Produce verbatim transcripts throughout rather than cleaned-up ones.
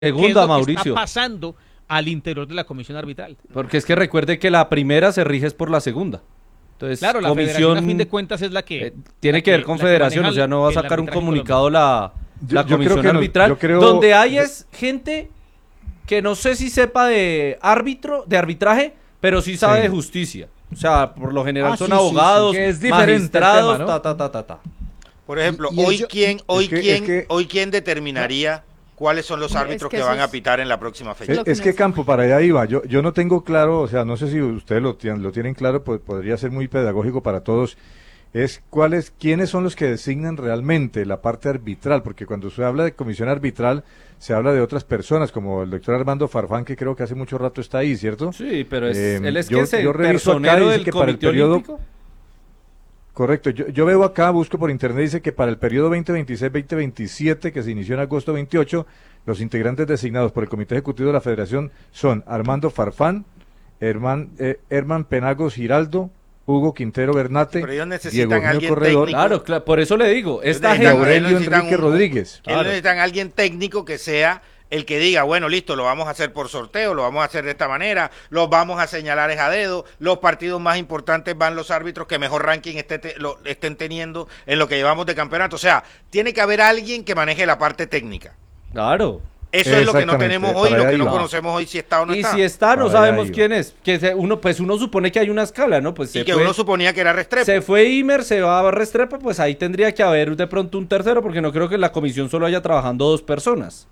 Segunda, qué es lo Mauricio. que está pasando al interior de la comisión arbitral. Porque es que recuerde que la primera se rige es por la segunda. Entonces, Claro, la comisión, federación a fin de cuentas es la que... eh, tiene la que ver con federación, o sea, no va a sacar un comunicado la, Yo- la yo comisión creo que no, arbitral, yo creo- donde hay yo- es gente que no sé si sepa de árbitro, de arbitraje, pero sí sabe Sí. de justicia. O sea, por lo general Ah, son sí, sí, sí, abogados, que es diferente el magistrados, tema, ¿no? ta, ta, ta, ta, ta. Por ejemplo, Y- y hoy ello- quién, hoy Es que- quién, es que- hoy quién determinaría cuáles son los Es árbitros que que, eso van a es- pitar en la próxima fecha. Es, lo que es que necesito. Campo, para allá iba. Yo, yo no tengo claro, o sea, no sé si ustedes lo, tienen- lo tienen claro, pues podría ser muy pedagógico para todos. Es cuáles, quiénes son los que designan realmente la parte arbitral, porque cuando se habla de comisión arbitral, se habla de otras personas, como el doctor Armando Farfán, que creo que hace mucho rato está ahí, ¿cierto? Sí, pero es, Eh, él es yo- que es el yo reviso acá, personero dice del que para el Comité periodo- Olímpico. Correcto, yo, yo veo acá, busco por internet, dice que para el periodo veinte veintiséis veinte veintisiete, que se inició en agosto veintiocho, los integrantes designados por el Comité Ejecutivo de la Federación son Armando Farfán, Herman, eh, Herman Penagos Giraldo, Hugo Quintero Bernate, Pero ellos necesitan Diego Eugenio alguien Corredor técnico. Claro, claro, por eso le digo, esta Ellos y gente... necesitan- Aurelio ellos necesitan Enrique un- Rodríguez. Ellos Claro. necesitan alguien técnico que sea el que diga, bueno, listo, lo vamos a hacer por sorteo, lo vamos a hacer de esta manera, los vamos a señalar es a dedo, los partidos más importantes van los árbitros que mejor ranking esté, te- lo, estén teniendo en lo que llevamos de campeonato. O sea, tiene que haber alguien que maneje la parte técnica. Claro. Eso es lo que no Exactamente, tenemos hoy, para lo allá que no iba. conocemos hoy si está o no Y está. si está, no Para sabemos allá quién es. Que se- uno, pues uno supone que hay una escala, ¿no? Pues y se que fue, uno suponía que era Restrepo. se fue Imer, se va a Restrepo, pues ahí tendría que haber de pronto un tercero, porque no creo que en la comisión solo haya trabajando dos personas.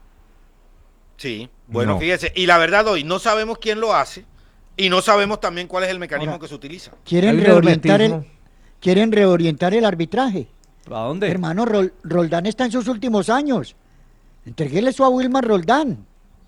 Sí, bueno, No. fíjese, y la verdad hoy no sabemos quién lo hace y no sabemos también cuál es el mecanismo Ahora, que se utiliza. Quieren Hay reorientar el, hermetismo. quieren reorientar el arbitraje. ¿A dónde? Hermano, Rol- Roldán está en sus últimos años. Entreguéle eso a Wilmar Roldán.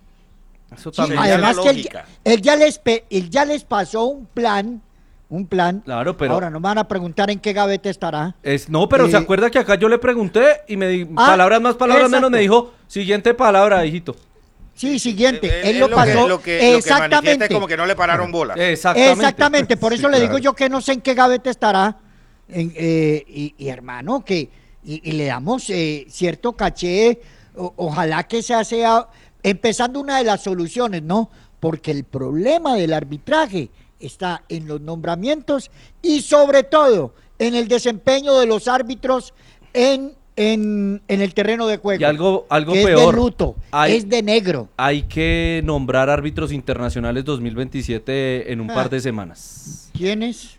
Eso Sí, también. Sería la además que él, lógica. él ya les pe- él ya les pasó un plan, un plan. Claro, pero- Ahora no me van a preguntar en qué gaveta estará. Es, no, pero Eh, se acuerda que acá yo le pregunté y me di, Ah, palabras más, palabras menos, exacto. me dijo, siguiente palabra, hijito. Sí, siguiente. Él- él él lo lo pasó que, lo que, lo que manifiesta exactamente. es como que no le pararon bolas. Exactamente. Exactamente, por Sí, eso le claro. digo yo que no sé en qué gaveta estará. En, eh, y, y, hermano, que y, y le damos eh, cierto caché, o- ojalá que sea, sea empezando una de las soluciones, ¿no? Porque el problema del arbitraje está en los nombramientos y sobre todo en el desempeño de los árbitros en, en, en el terreno de juego. Y algo, algo que es de peor. luto, Hay- es de negro. Hay que nombrar árbitros internacionales dos mil veintisiete en un Ah. par de semanas. ¿Quién es?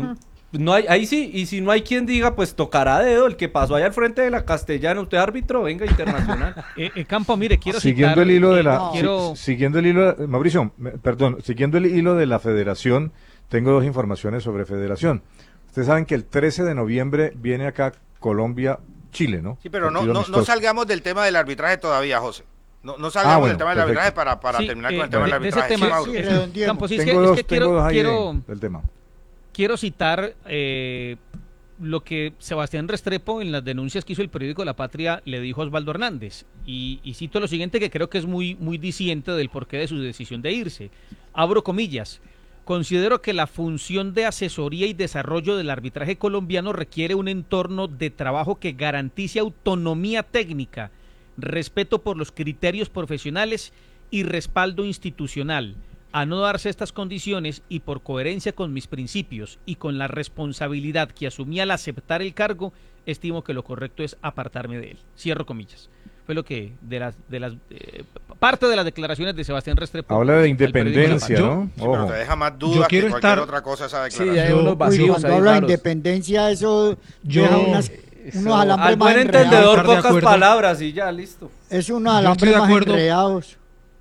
No hay, ahí sí, y si no hay quien diga, pues tocará a dedo el que pasó allá al frente de la Castellana, usted árbitro, venga, internacional. Eh, eh, Campo, mire, quiero Siguiendo citar, el hilo de eh, la, no. si- quiero- siguiendo el hilo, Mauricio, me- perdón, siguiendo el hilo de la Federación, tengo dos informaciones sobre Federación. Ustedes saben que el trece de noviembre viene acá Colombia, Chile, ¿no? Sí, pero no, Partido no, no amistoso. salgamos del tema del arbitraje todavía, José. No, no salgamos Ah, bueno, del tema del perfecto. arbitraje para, para Sí, terminar eh, con el tema de- del de ese arbitraje. tema, Sí, Mauro. sí, eh, redondeemos. Campo, sí, es que, Tengo es dos, que tengo quiero, dos ahí quiero, de- del tema. quiero citar eh, lo que Sebastián Restrepo en las denuncias que hizo el periódico La Patria le dijo a Osvaldo Hernández. Y, y cito lo siguiente que creo que es muy, muy diciente del porqué de su decisión de irse. Abro comillas. Considero que la función de asesoría y desarrollo del arbitraje colombiano requiere un entorno de trabajo que garantice autonomía técnica, respeto por los criterios profesionales y respaldo institucional. A no darse estas condiciones y por coherencia con mis principios y con la responsabilidad que asumí al aceptar el cargo, estimo que lo correcto es apartarme de él. Cierro comillas. Fue lo que de las de las eh, parte de las declaraciones de Sebastián Restrepo. Habla de al periódico La independencia, Patria. ¿no? Sí, pero Ojo. te deja más Yo dudas que quiero cualquier estar- otra cosa esa Sí, declaración. hay unos Uy, vacíos cuando ahí habla de raros. independencia, eso Yo- deja unas, eso- unos alambres Al más buen enredados. entendedor, estar de pocas acuerdo. palabras y ya, listo. Es unos Yo estoy alambres de más acuerdo. enredados.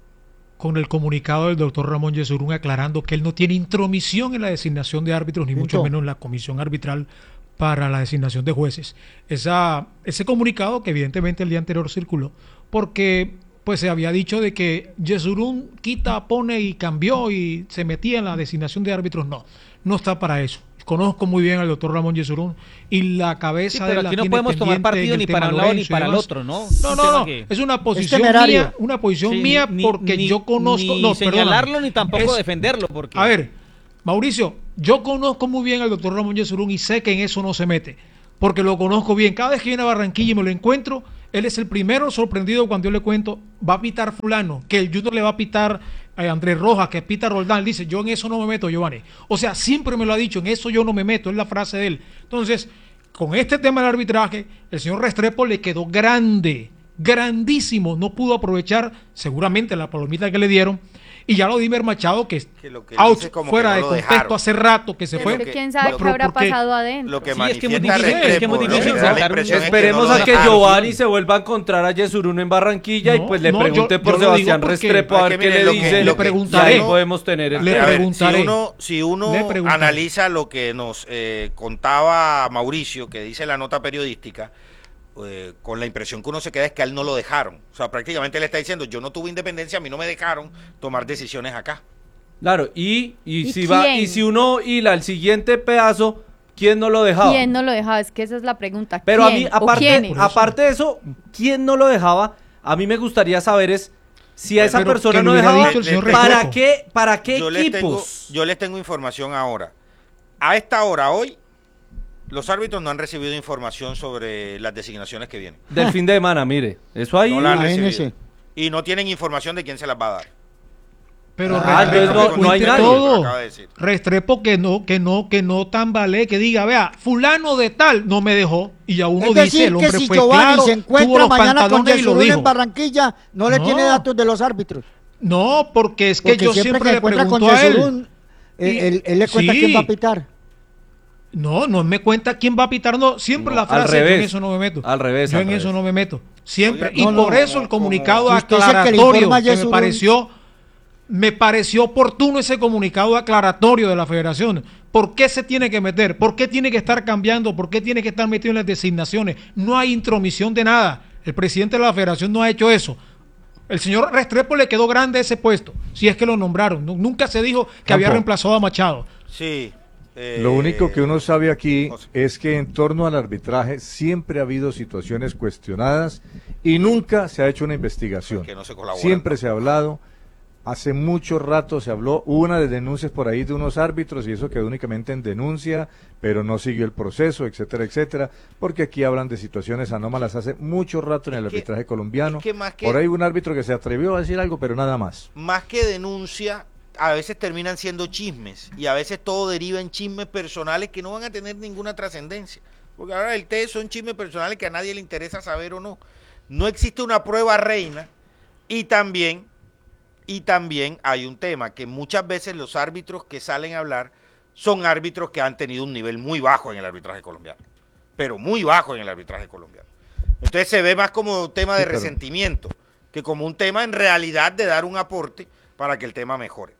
Con el comunicado del doctor Ramón Yesurún aclarando que él no tiene intromisión en la designación de árbitros, ni mucho Punto. menos en la comisión arbitral para la designación de jueces. Esa, ese comunicado que evidentemente el día anterior circuló, porque pues se había dicho de que Yesurún quita, pone y cambió y se metía en la designación de árbitros. No, no está para eso. Conozco muy bien al doctor Ramón Yesurún y la cabeza Sí, de pero la aquí no tiene podemos tomar pendiente partido en ni el para tema un lado ni Lorenzo y para el demás. otro, ¿no? No, Un no, tema no, que- es una posición temerario. mía, una posición Sí, mía ni- porque ni- yo conozco, ni no, señalarlo perdóname. ni tampoco Es- defenderlo, porque A ver, Mauricio, yo conozco muy bien al doctor Ramón Yesurún y sé que en eso no se mete, porque lo conozco bien. Cada vez que viene a Barranquilla y me lo encuentro, Él es el primero sorprendido cuando yo le cuento, va a pitar fulano, que el Junior le va a pitar a Andrés Rojas, que pita Roldán. Él dice, yo en eso no me meto, Giovanni. O sea, siempre me lo ha dicho, en eso yo no me meto, es la frase de él. Entonces, con este tema del arbitraje, el señor Restrepo le quedó grande, grandísimo. No pudo aprovechar seguramente la palomita que le dieron. Y ya lo Dimer Machado, que, que, lo que out, como fuera que no de lo contexto dejaron. hace rato que se Que fue. lo que- ¿Quién sabe lo qué que- habrá porque pasado adentro? Lo que Sí, es que es muy manifiesta difícil, es que es Restrepo, muy lo que difícil me da la sacar un- impresión es que Esperemos no lo a que dejaron. Giovanni se vuelva a encontrar a Yesurún en Barranquilla y No, pues le no, pregunte yo- por yo lo digo Sebastián porque- Restrepo a Es ver que qué mire, le lo que- dice. le y ahí preguntaré. podemos tener el Le tema. A ver, preguntaré. si uno, si uno Le preguntaré. analiza lo que nos eh, contaba Mauricio, que dice la nota periodística, eh, con la impresión que uno se queda es que a él no lo dejaron. O sea, prácticamente le está diciendo, yo no tuve independencia, a mí no me dejaron tomar decisiones acá. Claro, y, y, ¿Y si va, quién? y si uno hila el siguiente pedazo, ¿quién no lo dejaba? ¿Quién no lo dejaba? Es que esa es la pregunta. Pero a ¿Quién mí, o aparte, quiénes? aparte de eso, ¿quién no lo dejaba? A mí me gustaría saber es si a esa Pero persona que no lo hubiera dejaba, dicho el señor ¿para Restrepo. qué, para qué Yo les, tengo, equipos? yo les tengo información ahora. A esta hora, hoy, los árbitros no han recibido información sobre las designaciones que vienen. Del fin de semana, mire, eso ahí. No la han Imagínese. recibido. Y no tienen información de quién se las va a dar. Pero Ah, Restrepo entonces no- que no hay cuente nadie. todo. Acaba de decir. Restrepo que no, que no, que no tambalee, que diga, vea, fulano de tal no me dejó. Y ya uno Es dice, decir, el que hombre si fue Giovanni claro, se tuvo encuentra los mañana con pantalones y lo Yesurún dijo. en Barranquilla, no le No. tiene datos de los árbitros. No, porque es que Porque yo siempre, siempre, que le encuentra con pregunto a él. Yesurún, eh, Y- él, él le cuenta sí. quién va a pitar. No, no me cuenta quién va a pitar, no, siempre No, la frase, al yo en revés, eso no me meto. al revés, Yo al en revés. eso no me meto. Siempre. Oiga, y no, por no, eso no, el comunicado como- Si usted es el que le aclaratorio informa a que me Yesurún. pareció, me pareció oportuno ese comunicado aclaratorio de la federación. ¿Por qué se tiene que meter? ¿Por qué tiene que estar cambiando? ¿Por qué tiene que estar metido en las designaciones? No hay intromisión de nada. El presidente de la federación no ha hecho eso. El señor Restrepo le quedó grande ese puesto, si es que lo nombraron. Nu- Nunca se dijo que Campo. había reemplazado a Machado. Sí. eh, Lo único que uno sabe aquí José. es que en torno al arbitraje siempre ha habido situaciones cuestionadas y nunca se ha hecho una investigación. Porque no se colabora. Siempre se ha hablado, hace mucho rato se habló, hubo una de denuncias por ahí de unos árbitros y eso quedó únicamente en denuncia, pero no siguió el proceso, etcétera, etcétera, porque aquí hablan de situaciones anómalas hace mucho rato en el Es que- arbitraje colombiano. es que más que- Por ahí hubo un árbitro que se atrevió a decir algo, pero nada más. Más que denuncia, a veces terminan siendo chismes y a veces todo deriva en chismes personales que no van a tener ninguna trascendencia. Porque ahora el té son chismes personales que a nadie le interesa saber o no. No existe una prueba reina y también, y también hay un tema que muchas veces los árbitros que salen a hablar son árbitros que han tenido un nivel muy bajo en el arbitraje colombiano, pero muy bajo en el arbitraje colombiano. Entonces se ve más como un tema de Sí, pero- resentimiento que como un tema en realidad de dar un aporte para que el tema mejore.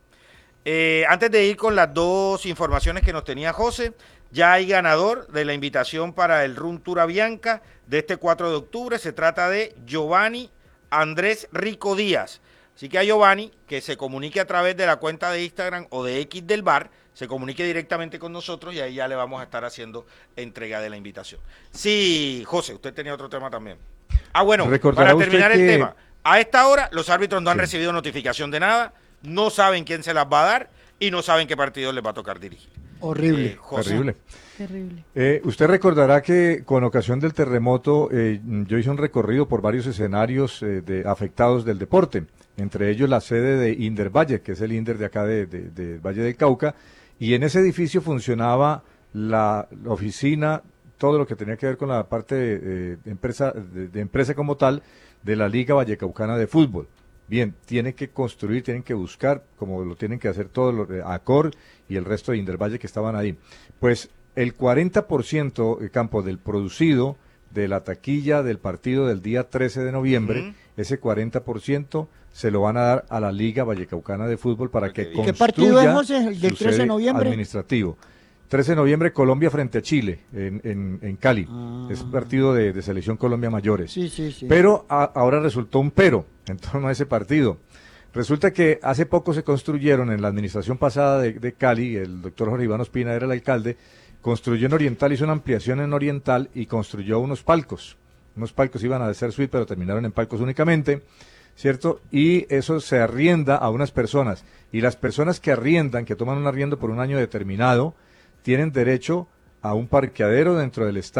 Eh, antes de ir con las dos informaciones que nos tenía José, ya hay ganador de la invitación para el Run Tour a Bianca de este cuatro de octubre. Se trata de Giovanni Andrés Rico Díaz. Así que a Giovanni, que se comunique a través de la cuenta de Instagram o de X del Bar, se comunique directamente con nosotros y ahí ya le vamos a estar haciendo entrega de la invitación. Sí, José, usted tenía otro tema también. Ah, bueno, Recordará para usted terminar el que- tema, a esta hora los árbitros no han Sí. recibido notificación de nada, no saben quién se las va a dar y no saben qué partido les va a tocar dirigir. Horrible. Eh, José. Terrible. Terrible. Eh, usted recordará que con ocasión del terremoto eh, yo hice un recorrido por varios escenarios eh, de afectados del deporte, entre ellos la sede de Indervalle, que es el Inder de acá de, de- de Valle del Cauca, y en ese edificio funcionaba la, la oficina, todo lo que tenía que ver con la parte eh, de, empresa, de, de empresa como tal de la Liga Vallecaucana de Fútbol. Bien, tienen que construir, tienen que buscar, como lo tienen que hacer todos los eh, Acor y el resto de Indervalle que estaban ahí. Pues el cuarenta por ciento, eh, Campo, del producido de la taquilla del partido del día trece de noviembre, Ujú. ese cuarenta por ciento se lo van a dar a la Liga Vallecaucana de Fútbol para Ah, que qué bien. ¿Qué construya partido es, José? ¿El del su trece de sede noviembre? administrativo. trece de noviembre, Colombia frente a Chile, en, en, en Cali. Ah. Es un partido de, de Selección Colombia Mayores. Sí, sí, sí. Pero a- ahora resultó un pero en torno a ese partido. Resulta que hace poco se construyeron en la administración pasada de, de Cali, el doctor Jorge Iván Ospina era el alcalde, construyó en Oriental, hizo una ampliación en Oriental y construyó unos palcos. Unos palcos iban a ser suite, pero terminaron en palcos únicamente, ¿cierto? Y eso se arrienda a unas personas. Y las personas que arriendan, que toman un arriendo por un año determinado, tienen derecho a un parqueadero dentro del estadio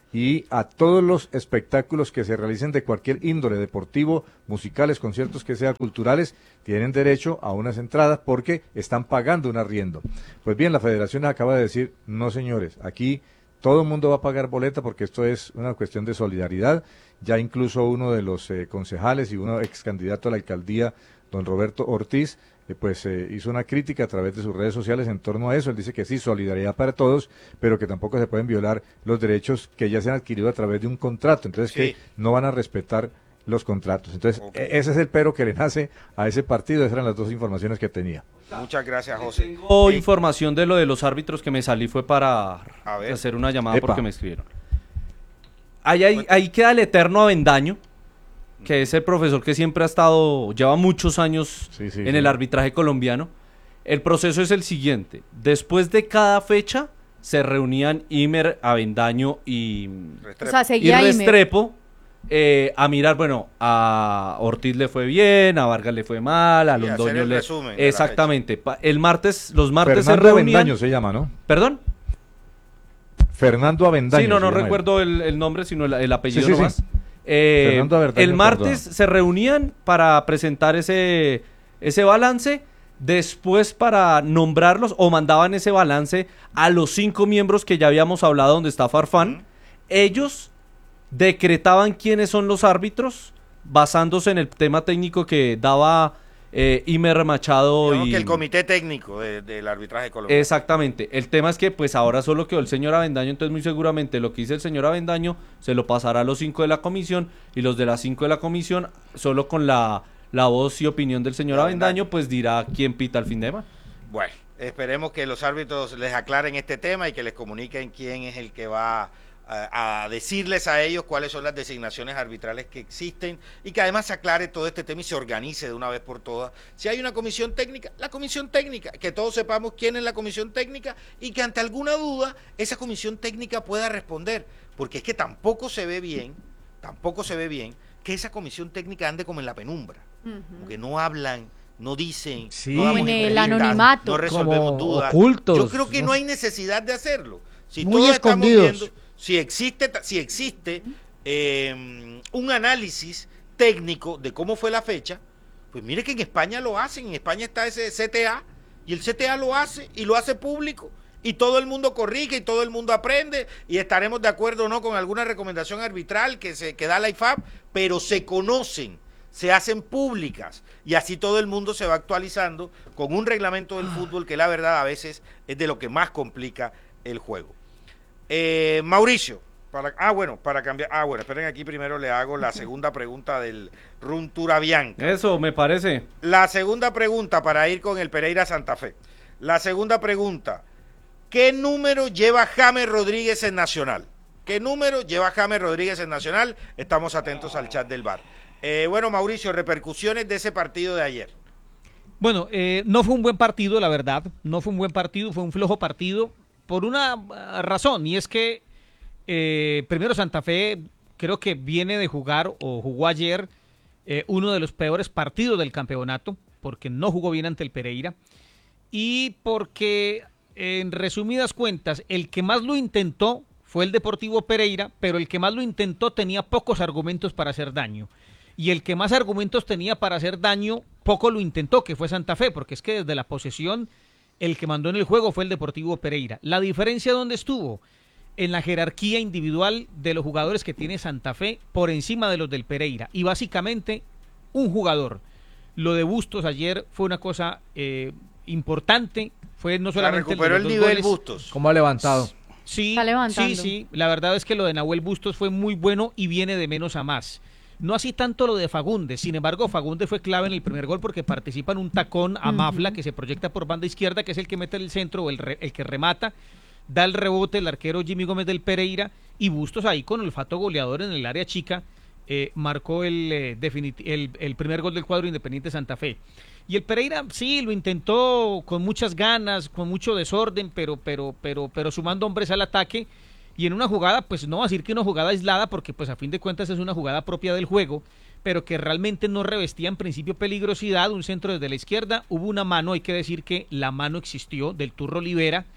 y a todos los espectáculos que se realicen de cualquier índole, deportivo, musicales, conciertos que sean culturales, tienen derecho a unas entradas porque están pagando un arriendo. Pues bien, la federación acaba de decir, no señores, aquí todo el mundo va a pagar boleta porque esto es una cuestión de solidaridad. Ya incluso uno de los eh, concejales y uno ex candidato a la alcaldía, don Roberto Ortiz, eh, pues eh, hizo una crítica a través de sus redes sociales en torno a eso. Él dice que sí, solidaridad para todos, pero que tampoco se pueden violar los derechos que ya se han adquirido a través de un contrato. Entonces Sí. que no van a respetar los contratos. Entonces Ok. e- ese es el pero que le nace a ese partido. Esas eran las dos informaciones que tenía. Muchas gracias, José. Tengo Eh, información de lo de los árbitros que me salí, fue para A ver. hacer una llamada Epa. porque me escribieron. Ahí, ahí, ahí queda el eterno Avendaño, que es el profesor que siempre ha estado, lleva muchos años Sí, sí, en sí. el arbitraje colombiano. El proceso es el siguiente: después de cada fecha se reunían Imer, Avendaño y, O sea, y seguía Imer. Restrepo eh, a mirar, bueno, a Ortiz le fue bien, a Vargas le fue mal, a Sí, hacer Londoño el le... resumen de la Exactamente. Pa- El martes, los martes Fernando se reunían... Avendaño se llama, ¿no? ¿Perdón? Fernando Avendaño. Sí, no, se no llama él. recuerdo el, el nombre, sino el, el apellido Sí, sí, sí. nomás. Eh, Fernando Avendaño, el martes perdón. se reunían para presentar ese, ese balance, después para nombrarlos, o mandaban ese balance a los cinco miembros que ya habíamos hablado, donde está Farfán. Ellos decretaban quiénes son los árbitros, basándose en el tema técnico que daba eh, Imer Machado Digamos y... que el comité técnico de- del arbitraje colombiano. Exactamente. El tema es que pues ahora solo quedó el señor Avendaño, entonces muy seguramente lo que dice el señor Avendaño se lo pasará a los cinco de la comisión, y los de las cinco de la comisión, solo con la, la voz y opinión del señor De Avendaño, Avendaño. pues dirá quién pita al fin de semana. Bueno, esperemos que los árbitros les aclaren este tema y que les comuniquen quién es el que va a, a decirles a ellos cuáles son las designaciones arbitrales que existen, y que además se aclare todo este tema y se organice de una vez por todas. Si hay una comisión técnica, la comisión técnica, que todos sepamos quién es la comisión técnica, y que ante alguna duda esa comisión técnica pueda responder, porque es que tampoco se ve bien, tampoco se ve bien que esa comisión técnica ande como en la penumbra, como que no hablan, no dicen, Sí. no damos Como en el entrevistas, anonimato. no resolvemos Como dudas. ocultos, Yo creo que ¿no? no hay necesidad de hacerlo. Si Muy todos estamos escondidos. viendo, si existe, ta- si existe eh, un análisis técnico de cómo fue la fecha, pues mire que en España lo hacen, en España está ese C T A, y el C T A lo hace, y lo hace público, y todo el mundo corrige, y todo el mundo aprende, y estaremos de acuerdo o no con alguna recomendación arbitral que, se, que da la I F A B, pero se conocen, se hacen públicas, y así todo el mundo se va actualizando con un reglamento del fútbol que la verdad a veces es de lo que más complica el juego. Eh, Mauricio, para, ah bueno, para cambiar, ah bueno, esperen, aquí primero le hago la segunda pregunta del Runtura Bianca. Eso me parece. La segunda pregunta para ir con el Pereira Santa Fe. La segunda pregunta, ¿qué número lleva James Rodríguez en Nacional? ¿Qué número lleva James Rodríguez en Nacional? Estamos atentos al chat del V A R. Eh, bueno, Mauricio, repercusiones de ese partido de ayer. Bueno, eh, no fue un buen partido, la verdad. No fue un buen partido, fue un flojo partido por una ah, razón, y es que eh, primero Santa Fe creo que viene de jugar o jugó ayer eh, uno de los peores partidos del campeonato, porque no jugó bien ante el Pereira, y porque en resumidas cuentas el que más lo intentó fue el Deportivo Pereira, pero el que más lo intentó tenía pocos argumentos para hacer daño. Y el que más argumentos tenía para hacer daño, poco lo intentó, que fue Santa Fe, porque es que desde la posesión, el que mandó en el juego fue el Deportivo Pereira. La diferencia, ¿dónde estuvo? En la jerarquía individual de los jugadores que tiene Santa Fe por encima de los del Pereira. Y básicamente, un jugador. Lo de Bustos ayer fue una cosa eh, importante, fue no O sea, solamente recuperó de el los dos nivel goles. Bustos. ¿Cómo ha levantado? Sí, Está levantando. sí, sí. La verdad es que lo de Nahuel Bustos fue muy bueno y viene de menos a más. No así tanto lo de Fagundes. Sin embargo, Fagundes fue clave en el primer gol porque participa en un tacón a Mafla que se proyecta por banda izquierda, que es el que mete el centro o el, re- el que remata. Da el rebote el arquero Jimmy Gómez del Pereira, y Bustos ahí con olfato goleador en el área chica eh, marcó el, eh, definiti- el, el primer gol del cuadro Independiente Santa Fe. Y el Pereira sí lo intentó con muchas ganas, con mucho desorden, pero, pero, pero, pero sumando hombres al ataque. Y en una jugada, pues no va a decir que una jugada aislada, porque pues a fin de cuentas es una jugada propia del juego, pero que realmente no revestía en principio peligrosidad. Un centro desde la izquierda, hubo una mano, hay que decir que la mano existió, del Turro Olivera,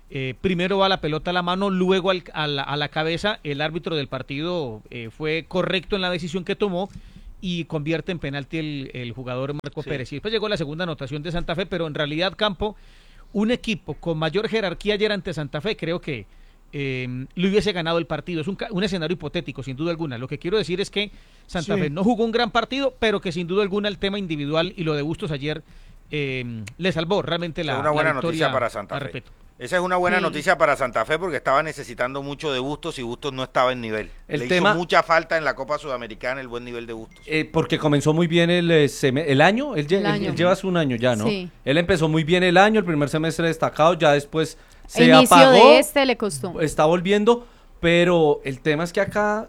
Eh, primero va la pelota a la mano, luego al, a, la, a la cabeza. El árbitro del partido eh, fue correcto en la decisión que tomó y convierte en penalti el, el jugador Marco Sí. Pérez. Y después llegó la segunda anotación de Santa Fe, pero en realidad, Campo, un equipo con mayor jerarquía ayer ante Santa Fe, creo que eh, le hubiese ganado el partido. Es un, un escenario hipotético, sin duda alguna. Lo que quiero decir es que Santa Sí. Fe no jugó un gran partido, pero que sin duda alguna el tema individual y lo de Bustos ayer eh, le salvó realmente la, Es una buena la victoria noticia para Santa a Fe. respeto. Esa es una buena Sí. noticia para Santa Fe porque estaba necesitando mucho de Bustos y Bustos no estaba en nivel. El Le tema- hizo mucha falta en la Copa Sudamericana el buen nivel de Bustos. Eh, porque comenzó muy bien el, eh, seme- el año, él, lle- El él- año. él lleva su un año ya, ¿no? Sí. Él empezó muy bien el año, el primer semestre destacado, ya después se Inicio apagó, de este le costó. está volviendo, pero el tema es que acá,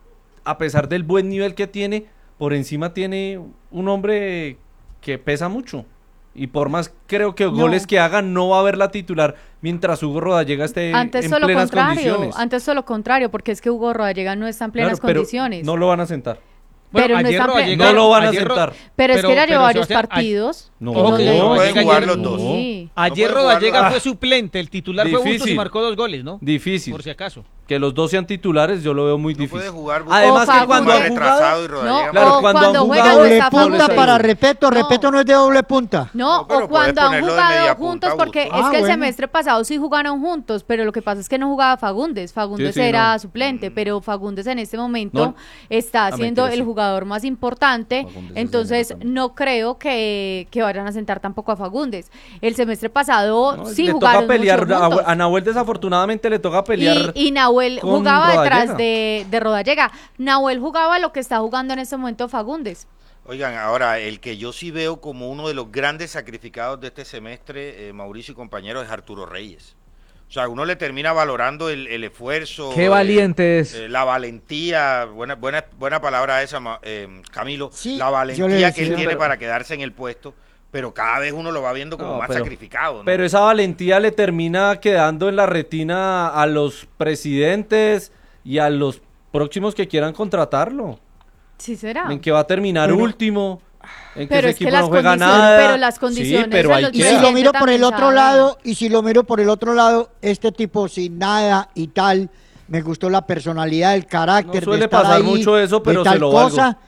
a pesar del buen nivel que tiene, por encima tiene un hombre que pesa mucho. Y por más creo que No. goles que haga, no va a haber la titular mientras Hugo Rodallega esté Antes en todo lo plenas contrario, condiciones. antes todo lo contrario, porque es que Hugo Rodallega no está en plenas Claro, pero condiciones. no lo van a sentar. Pero no ayer están ple- Rodallega- No lo van a ayer Ro- sentar. pero, es que ya lleva varios Sebastián, a- partidos. No, en Ojo donde- que no pueden Rodallega jugar ayer- los dos. Sí. Ayer No puede Rodallega jugar- fue suplente, el titular fue Bustos y Difícil. marcó dos goles, ¿no? Difícil. Por si acaso. Que los dos sean titulares, yo lo veo muy No difícil. puede jugar Bustos. Además O que cuando Fagundes. han retrasado jugado, y Rodallega No, Claro, o cuando cuando, han juegan jugado- no Doble está punta Fagundes. para Repeto, No. Repeto no es de doble punta. No, No, pero o cuando puedes han ponerlo de jugado media juntos, punta, porque Bustos. es Ah, que el bueno. semestre pasado sí jugaron juntos, pero lo que pasa es que no jugaba Fagundes. Fagundes Sí, sí, era no. suplente, pero Fagundes en este momento No. está Ah, siendo mentira, el sí. jugador más importante. Fagundes es Entonces, enero también. no creo que, que vayan a sentar tampoco a Fagundes. El semestre pasado No, sí le jugaron toca pelear. mucho A, juntos. a Nahuel desafortunadamente le toca pelear. Y, y Nahuel con jugaba Rodallega. detrás de, de Rodallega. Nahuel jugaba lo que está jugando en este momento Fagundes. Oigan, ahora, el que yo sí veo como uno de los grandes sacrificados de este semestre, eh, Mauricio y compañeros, es Arturo Reyes. O sea, uno le termina valorando el, el esfuerzo. Qué eh, valiente es. eh, la valentía, buena, buena, buena palabra esa, Ma- eh, Camilo. Sí, la yo le valentía decía, que él tiene pero- para quedarse en el puesto, pero cada vez uno lo va viendo como No, más pero- sacrificado, ¿no? Pero esa valentía le termina quedando en la retina a los presidentes y a los próximos que quieran contratarlo. Sí será. En que va a terminar Bueno. último. En que Pero ese es que equipo las no juega condiciones- nada. pero las condiciones Sí, pero de ahí los Y si queda. lo presidentes miro por el también otro saben. lado, y si lo miro por el otro lado, este tipo sin nada y tal, me gustó la personalidad, el carácter. No suele de estar pasar ahí, mucho eso, de pero se tal lo valgo. cosa,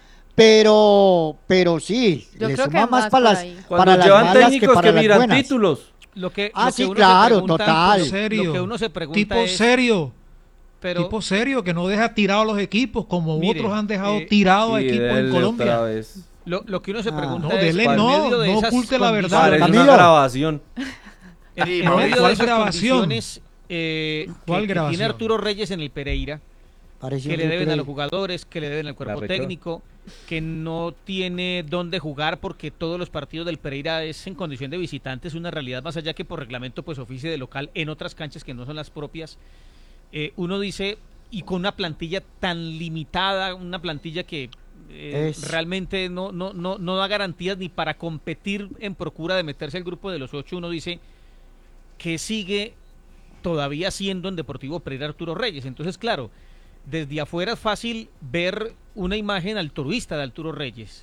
pero, pero sí, Yo le creo suma que más más para por las, ahí. Cuando para las llevan malas que técnicos para que las miran buenas. títulos. Lo que, Ah, lo que sí, uno se claro, pregunta- total. Serio. Lo que uno se pregunta Tipo es, serio. pero tipo serio, que no deja tirados a los equipos como Mire, otros han dejado eh, tirados a Y equipos en dele otra Colombia. vez. lo, lo que uno se Ah. pregunta No, es, dele en no, medio de no esas oculte la verdad. Parece condiciones- una Camilo. grabación. En, Sí, en Mauricio. medio de ¿Cuál esas grabación? condiciones eh, ¿Cuál que, que grabación? tiene Arturo Reyes en el Pereira, Parece que un le deben a replay. los jugadores, que le deben al cuerpo rechó. técnico, que no tiene dónde jugar porque todos los partidos del Pereira es en condición de visitante, es una realidad más allá que por reglamento pues oficie de local en otras canchas que no son las propias. Eh, uno dice, y con una plantilla tan limitada, una plantilla que eh, Es- realmente no, no, no, no da garantías ni para competir en procura de meterse al grupo de los ocho, uno dice que sigue todavía siendo en Deportivo Pereira Arturo Reyes. Entonces, claro, desde afuera es fácil ver una imagen altruista de Arturo Reyes,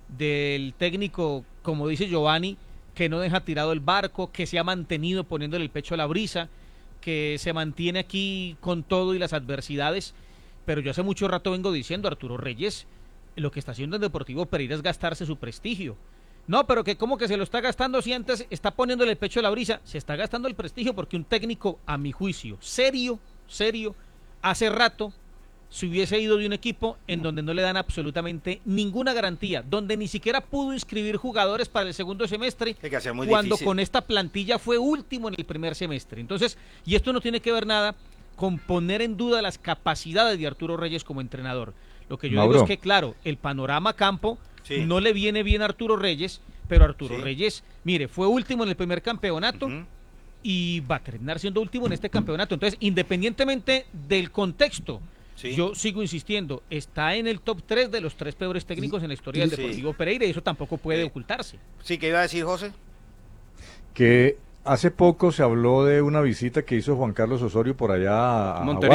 del técnico, como dice Giovanni, que no deja tirado el barco, que se ha mantenido poniéndole el pecho a la brisa, que se mantiene aquí con todo y las adversidades, pero yo hace mucho rato vengo diciendo, Arturo Reyes, lo que está haciendo en Deportivo Pereira es gastarse su prestigio. No, pero que como que se lo está gastando si antes está poniéndole el pecho a la brisa, se está gastando el prestigio porque un técnico, a mi juicio, serio, serio, hace rato se hubiese ido de un equipo en donde no le dan absolutamente ninguna garantía, donde ni siquiera pudo inscribir jugadores para el segundo semestre, Es que hace muy cuando difícil. con esta plantilla fue último en el primer semestre. Entonces, y esto no tiene que ver nada con poner en duda las capacidades de Arturo Reyes como entrenador. Lo que yo Mauro. digo es que, claro, el panorama campo Sí. no le viene bien a Arturo Reyes, pero Arturo Sí. Reyes, mire, fue último en el primer campeonato Ujú. y va a terminar siendo último en este campeonato. Entonces, independientemente del contexto, Sí. yo sigo insistiendo, está en el top tres de los tres peores técnicos en la historia del Sí. Deportivo Pereira y eso tampoco puede Eh, ocultarse. Sí, ¿qué iba a decir José? Que hace poco se habló de una visita que hizo Juan Carlos Osorio por allá a, a Montería. Juárez.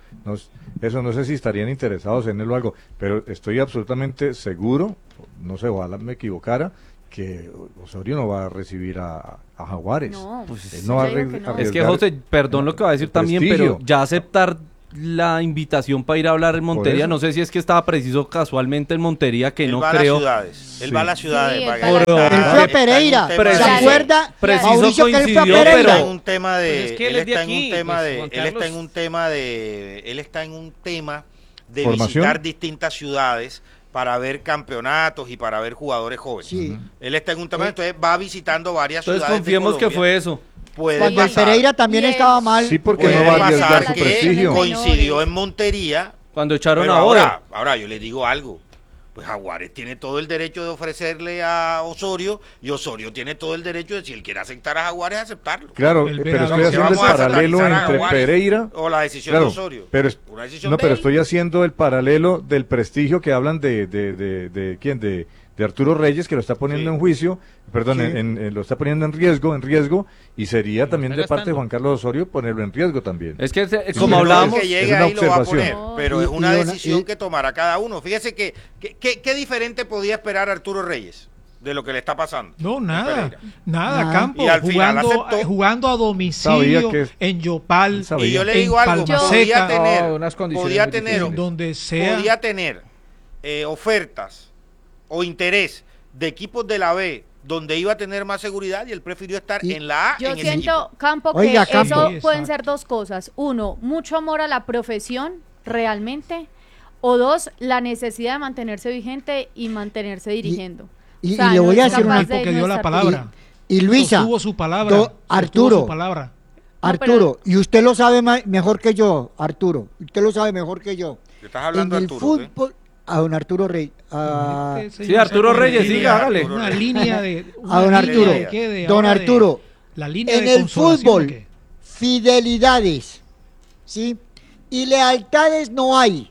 no, eso no sé si estarían interesados en él o algo, pero estoy absolutamente seguro, no sé, ojalá me equivocara, que Osorio no va a recibir a, a Jaguares. No, Pues yo él no va a digo arre- que no. Es que arriesgar José, perdón lo que va a decir también, prestigio. pero ya aceptar la invitación para ir a hablar en Montería, eso. no sé si es que estaba preciso casualmente en Montería, que Él no va creo. a las ciudades. Él Sí. va a las ciudades. Sí, va él a va a las gastar, Él ciudades. fue a está en un Pereira, tema ¿se de- Preciso- acuerda? preciso Mauricio, que él fue a coincidió, Él está Pereira. en un tema de, Pues es que él él es de está en aquí, un tema pues, de, Juan él está en Carlos. un tema de, él está en un tema de ¿Formación? visitar distintas ciudades para ver campeonatos y para ver jugadores jóvenes. Sí. Él está en un tema, entonces va visitando varias Entonces ciudades. de confiemos que Colombia. fue eso. Puede Cuando el pasar, Pereira también Y él- estaba mal. Sí, porque puede no va a arriesgar pasar su que prestigio. coincidió en Montería. Cuando echaron Pero a Ode. ahora, ahora yo les digo algo. Pues Jaguares tiene todo el derecho de ofrecerle a Osorio y Osorio tiene todo el derecho de, si él quiere aceptar a Jaguares, aceptarlo. Claro, El eh, pero Verano. estoy Que haciendo el vamos a paralelo satanizar a entre Jaguares Pereira. o la decisión Claro, de Osorio. pero es- Una decisión no, de pero él. estoy haciendo el paralelo del prestigio que hablan de, de, de, de quién, de, de Arturo Reyes, que lo está poniendo Sí. en juicio, perdón, Sí. en, en- en- lo está poniendo en riesgo, en riesgo, y sería también está de parte de gastando. Juan Carlos Osorio ponerlo en riesgo también. Es que eh, Sí, como sí, hablábamos, que es llegue una ahí lo va a poner, observación. pero Y- es una y una- decisión y- que tomará cada uno. Fíjese que, que, que- qué diferente podía esperar Arturo Reyes de lo que le está pasando. No, en nada, Pereira. nada, Nada. Campo, Y al final jugando, aceptó. eh, jugando a Sabía domicilio, que- en Yopal, sabía. Y yo le en digo algo, Palma podía Seca, tener, No, unas condiciones podía muy tener, difíciles. en donde sea. podía tener eh, ofertas o interés de equipos de la B donde iba a tener más seguridad y él prefirió estar Y- en la A. Yo en ese siento, equipo. Campo, que Oiga, Campo. eso Sí, pueden exacto. ser dos cosas. Uno, mucho amor a la profesión, realmente. O dos, la necesidad de mantenerse vigente y mantenerse dirigiendo. y- O sea, y le no voy a es decir capaz una- de Porque no dio la estar palabra. Y Luisa, Sostuvo su palabra. do- sostuvo Arturo, su palabra. Arturo, y usted lo sabe ma- mejor que yo, Arturo, usted lo sabe mejor que yo. ¿Qué estás hablando, en el Arturo? ¿qué? fútbol, a don Arturo Rey, a, Este Sí, señor Arturo se Reyes, convirtió siga, en hágale. Una línea de. a don una Arturo, línea de qué, de don ahora de- Arturo, la línea en de el consolación, fútbol, ¿o qué? fidelidades, ¿sí? Y lealtades no hay.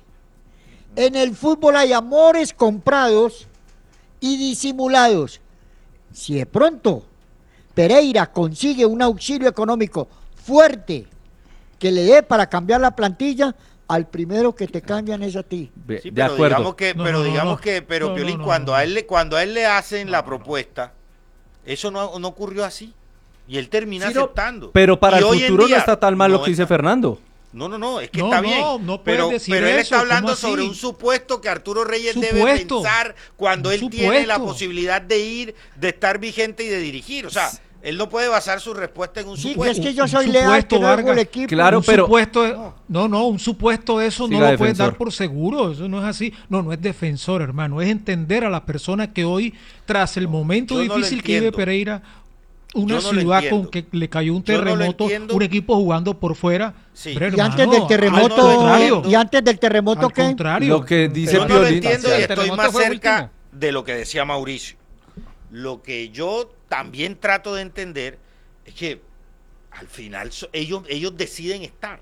En el fútbol hay amores comprados y disimulados. Si de pronto Pereira consigue un auxilio económico fuerte que le dé para cambiar la plantilla, al primero que te cambian es a ti. Be- Sí, de pero acuerdo. digamos que, No, pero no, no, digamos no. que, pero No, Piolín, no, no, cuando no. a él le, cuando a él le hacen la propuesta, eso no, no ocurrió así. Y él termina Sí, no, aceptando. pero para Y el hoy en futuro no día está tan mal lo no que dice está- Fernando. No, no, no, es que No, está no, bien. no puedes pero decir pero él eso, está hablando ¿cómo sobre así? un supuesto que Arturo Reyes debe Supuesto. pensar cuando él Un tiene la supuesto. posibilidad de ir, de estar vigente y de dirigir. O sea, él no puede basar su respuesta en un Sí, supuesto. es que yo Un soy leal, supuesto, que no hago el Vargas. equipo. Claro, un pero- supuesto, no, no, un supuesto de eso Siga, no lo puedes defensor. dar por seguro, eso no es así. No, no es defensor, hermano, es entender a la persona que hoy, tras el momento yo no lo difícil que vive entiendo. Pereira, una Yo no lo ciudad con entiendo. que le cayó un Yo no lo terremoto, entiendo. un equipo jugando por fuera. Sí. Pero, Y antes hermano, del al terremoto, contrario. y antes del terremoto, Al ¿qué? contrario. Lo que dice Yo no lo Piolín. entiendo y El estoy terremoto más fue cerca último. de lo que decía Mauricio. Lo que yo también trato de entender es que al final so- ellos, ellos deciden estar.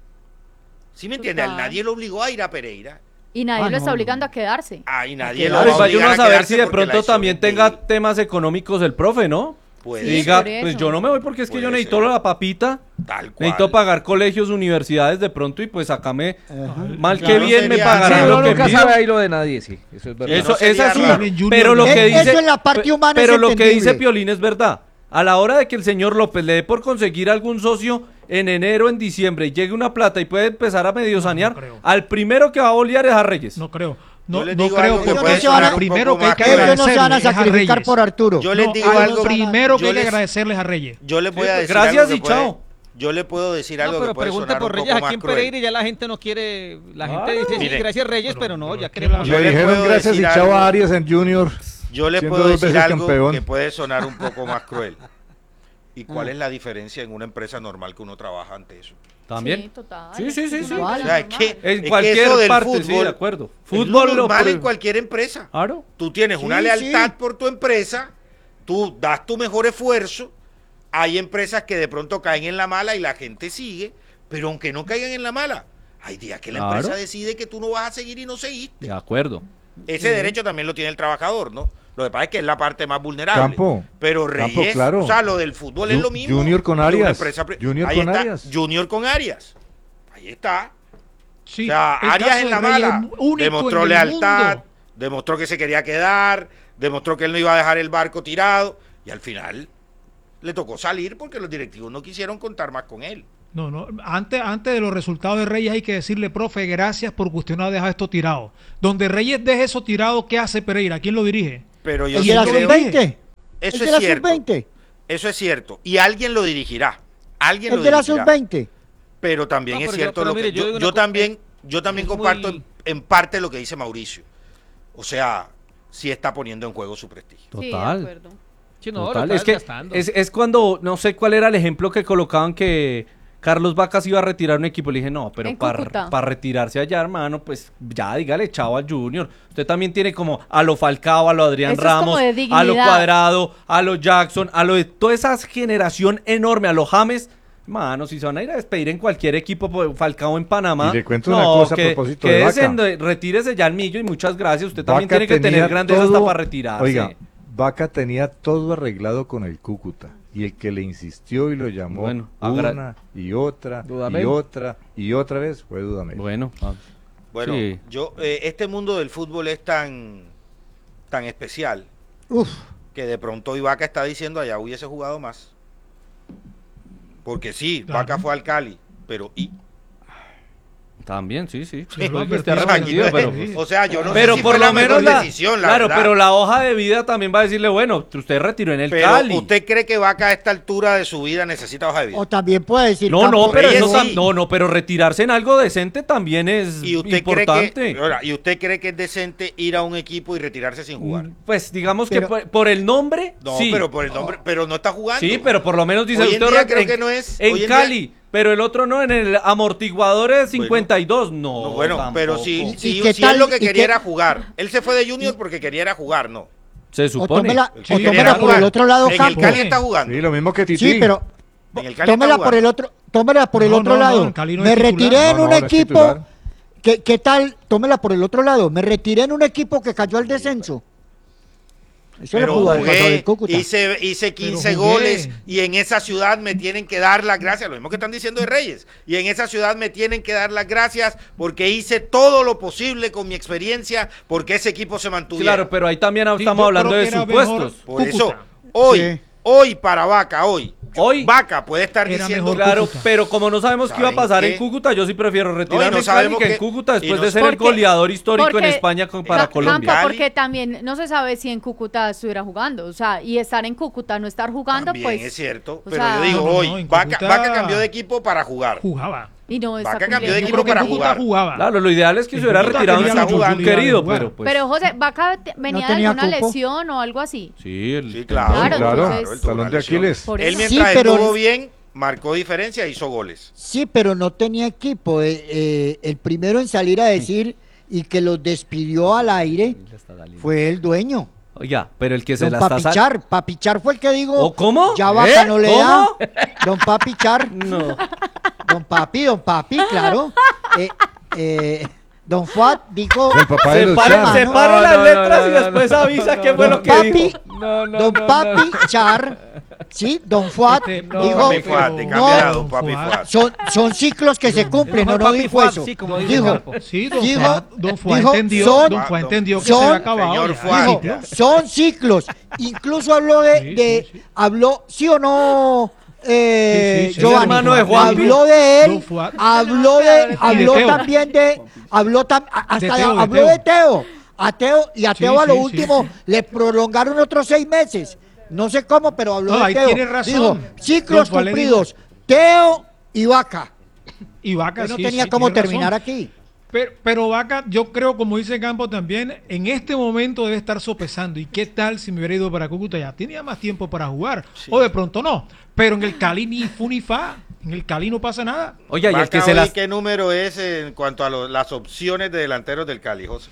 ¿Sí me entiendes? Total. Nadie lo obligó a ir a Pereira. Y nadie Ah, lo está no, obligando a quedarse. Ahí nadie Claro, lo Claro, va y a vaya uno obligar a a saber quedarse si de porque la pronto decisión también es de tenga él. temas económicos el profe, ¿no? Puede Sí, Diga, por eso. pues yo no me voy porque es que Puede yo necesito ser. la papita, Tal cual. necesito pagar colegios, universidades de pronto y pues acá me, mal Claro, que bien me sería- pagarán Sí, lo uno que nunca pido. sabe ahí lo de nadie, sí. Eso es verdad. Eso, no sería esa es una, raro. Junior. pero lo que Eh, dice, eso en la parte humana pero es lo que dice entendible. Piolín es verdad. A la hora de que el señor López le dé por conseguir algún socio en enero, en diciembre y llegue una plata y puede empezar a medio sanear, creo. al primero que va a bolear es a Reyes. No creo. No, Yo les no digo creo algo que porque puede el sonar un primero poco que hay más que cruel. Ellos no se van a agradecerle es a sacrificar Reyes. por Arturo. Yo les No, digo al algo. primero que yo hay que les- agradecerles a Reyes. Yo le voy a Sí, decir gracias algo que y puede- chao. Yo le puedo decir No, algo pero que puede pregunte sonar por un Reyes poco aquí más en cruel. Pereira y ya la gente no quiere. La gente Claro. dice sí, Mire. gracias Reyes, Pero- pero no, pero ya aquí queremos. la- Yo Le le dijeron puedo gracias y decir chao algo. a Arias en Junior. Yo le siendo puedo dos decir veces algo campeón. que puede sonar un poco más cruel. ¿Y cuál es la diferencia en una empresa normal que uno trabaja ante eso? También. Sí, total. Sí, sí, sí, Es sí. una O cosa sea, es normal. que, En es que cualquier eso del parte, sí, fútbol de acuerdo. es Fútbol lo lo normal pro- en cualquier empresa. Claro. Tú tienes una Sí, lealtad sí. por tu empresa, tú das tu mejor esfuerzo. Hay empresas que de pronto caen en la mala y la gente sigue, pero aunque no caigan en la mala, hay días que la Claro. empresa decide que tú no vas a seguir y no seguiste. De acuerdo. Ese derecho también lo tiene el trabajador, ¿no? Lo que pasa es que es la parte más vulnerable. Campo, Pero Campo, Reyes, claro. o sea, lo del fútbol es Ju- lo mismo. Junior con de una Arias. empresa pri- Junior Ahí con está, Arias. Junior con Arias. Ahí está. Sí, o sea, el Arias caso en de la Reyes mala es único demostró en el lealtad, mundo. demostró que se quería quedar, demostró que él no iba a dejar el barco tirado y al final le tocó salir porque los directivos no quisieron contar más con él. No, no, antes, antes de los resultados de Reyes hay que decirle, profe, gracias porque usted no ha dejado esto tirado. Donde Reyes deje eso tirado, ¿qué hace Pereira? ¿Quién lo dirige? Pero yo ¿El sí de la creo- sub veinte? Eso ¿El de es la cierto. sub veinte? Eso es cierto. Y alguien lo dirigirá. Alguien ¿El lo de la dirigirá. sub veinte? Pero también No, es pero yo- cierto pero lo mire, que yo yo, digo una yo cosa, también yo también es comparto muy- en, en parte lo que dice Mauricio. O sea, sí está poniendo en juego su prestigio. Sí, de Total. acuerdo. Sí, no, lo Total, está es que desgastando. es, es cuando, no sé cuál era el ejemplo que colocaban que Carlos Vacas iba a retirar un equipo. Le dije, no, pero En para Cúcuta. retirarse allá, hermano, pues ya dígale chao al Junior. Usted también tiene como a lo Falcao, a lo Adrián Eso es como Ramos, de a lo dignidad. Cuadrado, a lo Jackson, a lo de toda esa generación enorme, a los James. Mano, si se van a ir a despedir en cualquier equipo, pues, Falcao en Panamá. Y le cuento una cosa a propósito de quédese Vaca. en- retírese ya el millo y muchas gracias. Usted también Vaca tiene que tenía tener grandeza hasta todo- para retirarse. Oiga, Vaca tenía todo arreglado con el Cúcuta. Y el que le insistió y lo llamó Bueno, agra- una y otra Dudamel. y otra y otra vez fue Dudamel. Bueno, ah, Bueno, sí. yo eh, este mundo del fútbol es tan tan especial Uf, que de pronto Ibaka está diciendo allá hubiese jugado más. Porque sí, Claro. Vaca fue al Cali, pero y También, sí, sí. Sí, lo Puede que esté advertido, arrepentido, Aquí no pero, es- o sea, yo no pero sé si por fue lo la menos mejor la, decisión, la claro, verdad. pero la hoja de vida también va a decirle, bueno, usted retiró en el Pero Cali. ¿usted cree que Vaca a esta altura de su vida necesita hoja de vida? o también puede decir No, no, Campos, pero Reyes eso tam- sí. no, no, pero retirarse en algo decente también es ¿Y usted importante. cree que ahora, y usted cree que es decente ir a un equipo y retirarse sin jugar? Pues digamos Pero- que por, por el nombre, No, sí. pero por el nombre, pero no está jugando. Sí, pero por lo menos dice Hoy en usted día re- creo en, que no es- en hoy en Cali, día- pero el otro no, en el amortiguador es cincuenta y dos, no. No, bueno, pero tampoco. si, ¿Y si, qué si él tal- lo que y quería qué- era jugar. Él se fue de Junior porque quería era jugar, no. Se o supone. tómela, Él o quería tómela era por el jugar. otro lado, En el Campos. Cali está jugando. Sí, lo mismo que Tití. Sí, pero En el Cali tómela está por el jugando. otro, tómela por el No, otro no, no, lado. el Cali no Me es titular. retiré en No, no, un ahora es equipo. titular. ¿Qué, ¿Qué tal? Tómela por el otro lado. Me retiré en un equipo que cayó al descenso. Eso le Pero pudo haber pasado jugué, al Cúcuta. hice, hice quince Pero jugué. goles y en esa ciudad me tienen que dar las gracias, lo mismo que están diciendo de Reyes, y en esa ciudad me tienen que dar las gracias porque hice todo lo posible con mi experiencia porque ese equipo se mantuviera. Claro, pero ahí también Sí, estamos yo hablando creo de que era mejor supuestos. Por Cúcuta. eso, hoy, Sí. hoy para Vaca, hoy, Hoy- Vaca puede estar Era diciendo mejor Claro, Cúcuta. pero como no sabemos qué iba a ¿Saben pasar qué? en Cúcuta, yo sí prefiero retirarme no en Cali sabemos que en qué- Cúcuta y después no- de ser el Porque- goleador histórico en porque- España con- para Ca- Colombia. Campa, Cali. porque también no se sabe si en Cúcuta estuviera jugando. O sea, y estar en Cúcuta, no estar jugando, También pues. es cierto, o pero sea, yo digo No, no, hoy, no, en Vaca, Cúcuta- Vaca cambió de equipo para jugar. Jugaba. Y no está Vaca cambió de cumpliendo. equipo Yo creo que para en Cúcuta jugar. jugaba. Claro, lo ideal es que En se hubiera Cúcuta retirado en tenía San mucho Juan oportunidad de querido, jugar. pero pues. Pero José, Vaca te- venía de tenía alguna cupo. lesión o algo así. Sí, el, Sí, claro, Claro, claro, entonces- el talón de Aquiles. Por Él eso. mientras Sí, pero- estuvo bien, marcó diferencia e hizo goles. Sí, pero no tenía equipo. Eh, eh, el primero en salir a decir y que los despidió al aire fue el dueño. Oiga, pero el que se Don la está sal- Papichar. Papichar fue el que dijo. ¿O cómo? Ya Vaca ¿Eh? no le da. ¿Cómo? Don Papichar. No. Don Papi, don Papi, claro. Eh, eh, don Fuad dijo. El papá de los Separe, Char. separe No, las no, no, letras no, y no, después no, avisa no, qué fue Don lo que Papi, dijo. No, no, don no, Papi no. Char. Sí, don Fuad Este, no, dijo. Papi Fuad, te cambia no, don Papi Fuad. Fuad. Son, son ciclos que se cumplen, no, Mejor no Papi dijo Fuad, eso. sí, como dice Dijo, Campo. Sí, don Dijo- Fuad, don Fuad dijo, entendió, son- don Fuad entendió que son- se había acabado. Señor ya. Fuad, dijo, ya. son ciclos. Incluso habló de, Sí, de sí, sí. habló, sí o no, eh, Sí, sí, sí. Giovanni? El hermano de Juanpi. Habló de él, Don Fuad. habló de, habló Teo. también de, habló tam- a- hasta De de- Teo, de habló Teo. de Teo. A Teo y a Sí, Teo a lo sí, sí, último sí. le prolongaron otros seis meses. No sé cómo, pero habló No, de ahí Teo. tiene razón. Dijo, ciclos Don Fuad le cumplidos. Teo y Vaca. Y Vaca Que no sí, tenía sí, cómo tiene terminar razón. aquí. Pero, pero Vaca, yo creo, como dice Campo también, en este momento debe estar sopesando. ¿Y qué tal si me hubiera ido para Cúcuta? Ya tenía más tiempo para jugar. O de pronto no. Pero en el Cali ni fu ni fa. En el Cali no pasa nada. Oiga, y el Vaca, que se hoy, las... ¿qué número es en cuanto a lo- las opciones de delanteros del Cali, José?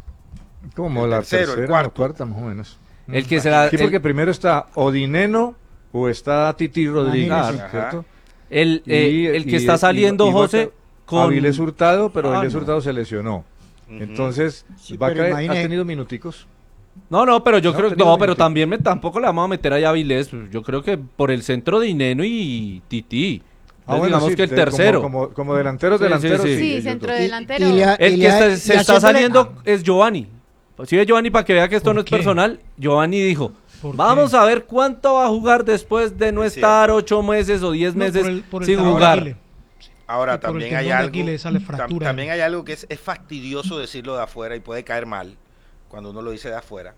Como El la tercero, el tercera cuarto. o cuarta, más o menos. El que se la... Sí, porque el- primero está o Dineno o está Titi Rodríguez, Imagínese. ¿cierto? El, eh, Y- el que y- está y- saliendo, y José, Vaca- con... Avilés Hurtado, pero Ah, Avilés no. Hurtado se lesionó. Ujú. Entonces, Sí, Vaca pero ha imagine- tenido minuticos. No, no, pero yo No, creo tenía no, pero veinte. también me, tampoco le vamos a meter allá a Avilés. Yo creo que por el centro de Ineno y Titi. Ah, bueno, digamos sí, que el de- tercero. Como, como, como delanteros, Sí, sí, delanteros. sí. Sí, ellos centro dos. delantero. Y le- El y que le- está- y se está haciéndole- saliendo es Giovanni. Si ve Giovanni, para que vea que esto ¿Por no es qué? personal, Giovanni dijo, ¿Por vamos qué? a ver cuánto va a jugar después de no Es estar ocho meses o diez No, meses por el- por el sin talón de jugar. Aquiles. Ahora Y por el también tendón hay de algo, Aquiles sale tam- fractura. también hay algo que es, es fastidioso decirlo de afuera y puede caer mal cuando uno lo dice de afuera,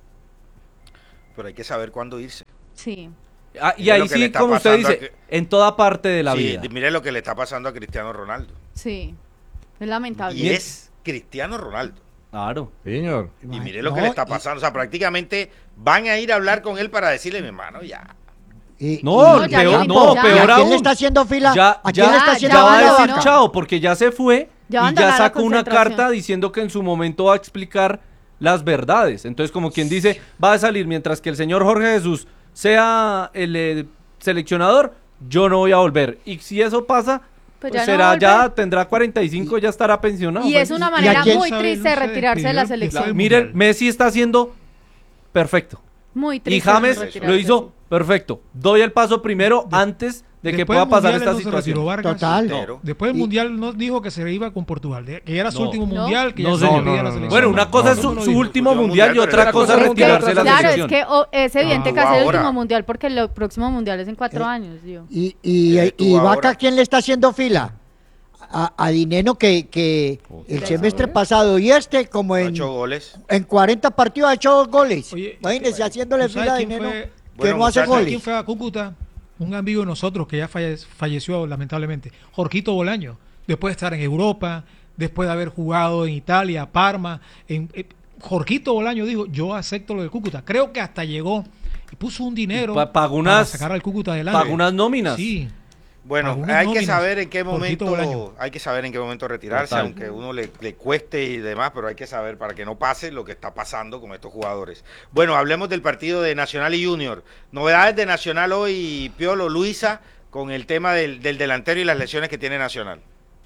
pero hay que saber cuándo irse. Sí. Ah, y Mire ahí lo que le sí, está como usted pasando dice, a que- en toda parte de la Sí, vida. mire lo que le está pasando a Cristiano Ronaldo. Sí, es lamentable. Y es Cristiano Ronaldo. Claro. Señor. Y mire lo No, que le está y- pasando. O sea, prácticamente van a ir a hablar con él para decirle, mi hermano, ya. y- No, y- ya peor, le no, dijo, ya. ¿Y peor a quién aún. le está haciendo fila? Ya, ¿A quién ya, le está ya haciendo ya va fila? a decir abandonó. chao, porque ya se fue Ya y abandonó ya la sacó una concentración. carta diciendo que en su momento va a explicar las verdades. Entonces, como quien dice, va a salir mientras que el señor Jorge Jesús sea el eh, seleccionador, yo no voy a volver. Y si eso pasa, Pues pues ya no será, va a ya volver. tendrá cuarenta y cinco, ya estará pensionado. Y es una ¿Y a manera quién muy sabe? triste de No se retirarse de la despidió, selección. quizá- Miren, Mundial. Messi está haciendo perfecto. Muy Y triste. James retirarse, lo hizo sí. perfecto. Doy el paso primero De- antes de que Después pueda del pasar Mundial, esta él no se retiró situación. Vargas. Total. Pero- Después del Y- Mundial nos dijo que se iba con Portugal, de- que era su No. último No. Mundial, que No, ya se señor. despedía de la No, no, no, selección. Bueno, una cosa es su, no lo su dijo. último Último mundial y mundial, otra pero cosa era es Es que, retirarse de la claro, selección. es que oh, es evidente Ah, que hace el ahora. último mundial porque el próximo mundial es en cuatro años, digo. ¿Y, y, Él estuvo y Vaca ahora. quién le está haciendo fila? A, a Dineno que, que el semestre pasado y este como en, Ocho goles. en cuarenta partidos ha hecho dos goles. Oye, Imagínese ¿tú haciéndole sabes fila a quién Dineno fue? que Bueno, no hace muchachos, ¿Sabes quién goles. fue a Cúcuta? Un amigo de nosotros que ya falle- falleció lamentablemente, Jorgito Bolaño, después de estar en Europa, después de haber jugado en Italia, Parma, en, eh, Jorgito Bolaño dijo, yo acepto lo de Cúcuta. Creo que hasta llegó y puso un dinero Pa- pagó para unas- sacar al Cúcuta adelante. Pagó unas nóminas. Sí. Bueno, Algunos hay que nóminas. saber en qué Jorgito momento, Bolaño. hay que saber en qué momento retirarse, Total. aunque uno le, le cueste y demás, pero hay que saber para que no pase lo que está pasando con estos jugadores. Bueno, hablemos del partido de Nacional y Junior. Novedades de Nacional hoy, Piolo, Luisa, con el tema del, del delantero y las lesiones que tiene Nacional.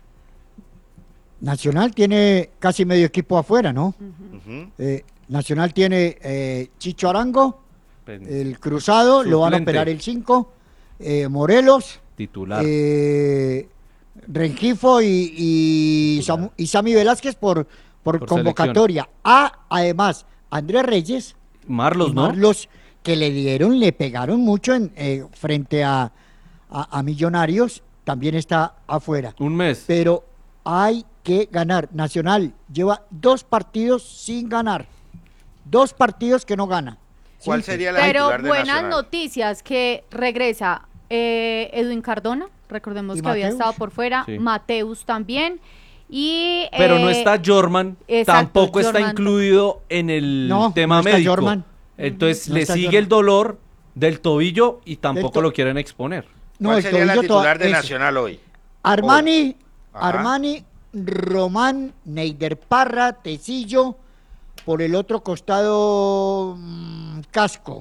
Nacional tiene casi medio equipo afuera, ¿no? Ujú. Eh, Nacional tiene eh, Chicho Arango, Pen- el Cruzado, lo van a Suplente. operar el cinco, eh, Morelos, Titular. eh, Rengifo y, y, Samu- y Sammy Velázquez por, por, Por convocatoria. A, además, Andrés Reyes Marlos, y ¿no? Marlos, que le dieron, le pegaron mucho en, eh, frente a, a, a Millonarios, también está afuera. Un mes. Pero hay que ganar. Nacional lleva dos partidos sin ganar. Dos partidos que no gana. ¿Cuál Sí, sería la Pero titular de buenas Nacional? noticias que regresa eh, Edwin Cardona, recordemos ¿Y que había Mateus? estado por fuera, Sí. Mateus también. Y, Pero no eh, está Jorman, exacto, tampoco está Jorman. incluido en el No, tema no está médico. Jorman. Entonces No le está sigue Jorman. el dolor del tobillo y tampoco to- lo quieren exponer. No, ¿Cuál el sería la tobillo toda- titular de ese. Nacional hoy? Armani, Ajá. Armani, Román, Neider Parra, Tecillo, por el otro costado mm, Casco.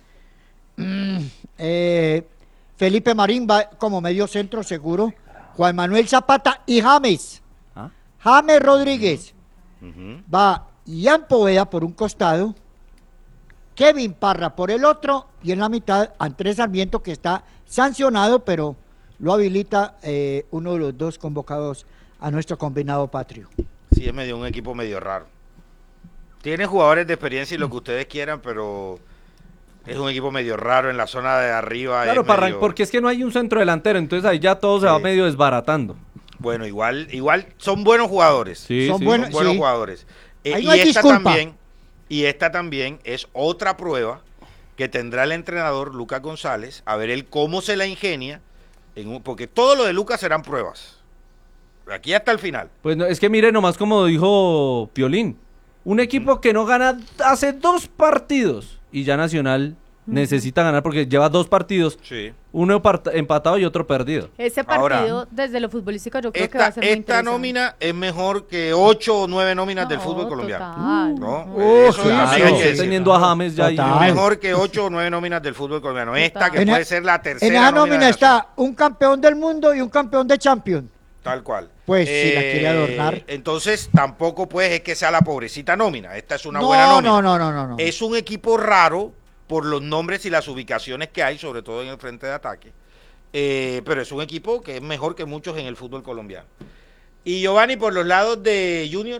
Mm, eh, Felipe Marín va como medio centro seguro. Juan Manuel Zapata y James. ¿Ah? James Rodríguez. Ujú. Va Ian Poveda por un costado. Kevin Parra por el otro. Y en la mitad Andrés Sarmiento, que está sancionado, pero lo habilita eh, uno de los dos convocados a nuestro combinado patrio. Sí, es medio un equipo medio raro. Tiene jugadores de experiencia y lo que ustedes quieran, pero es un equipo medio raro en la zona de arriba. Claro, es para arran- medio- porque es que no hay un centro delantero, entonces ahí ya todo se va Sí. medio desbaratando. Bueno, igual, igual son buenos jugadores. Sí, Son sí. buenos. Son buenos sí. jugadores. Eh, Ahí y no hay esta disculpa. también, y esta también es otra prueba que tendrá el entrenador Lucas González, a ver él cómo se la ingenia, en un- porque todo lo de Lucas serán pruebas. Aquí hasta el final. Pues no, es que mire nomás como dijo Piolín, un equipo que no gana hace dos partidos y ya Nacional necesita ganar porque lleva dos partidos, Sí. uno part- empatado y otro perdido. Ese Ahora, partido, desde lo futbolístico, yo creo que va a Esta, ser muy esta interesante. nómina es mejor que ocho o nueve nóminas del No, fútbol colombiano. total. ¿No? Oh, Eso sí, también sí, hay Claro, que sí. decirlo. teniendo a James ya ahí. Total. Mejor que ocho o nueve nóminas del fútbol colombiano. Esta que En puede a- ser la tercera. En esa nómina de está un campeón del mundo y un campeón de Champions. Tal cual. Pues, si la quiere adornar. Entonces, tampoco pues es que sea la pobrecita nómina. Esta es una no, buena nómina. no, no, no, no, no. Es un equipo raro por los nombres y las ubicaciones que hay, sobre todo en el frente de ataque. eh, pero es un equipo que es mejor que muchos en el fútbol colombiano. Y Giovanni, por los lados de Junior.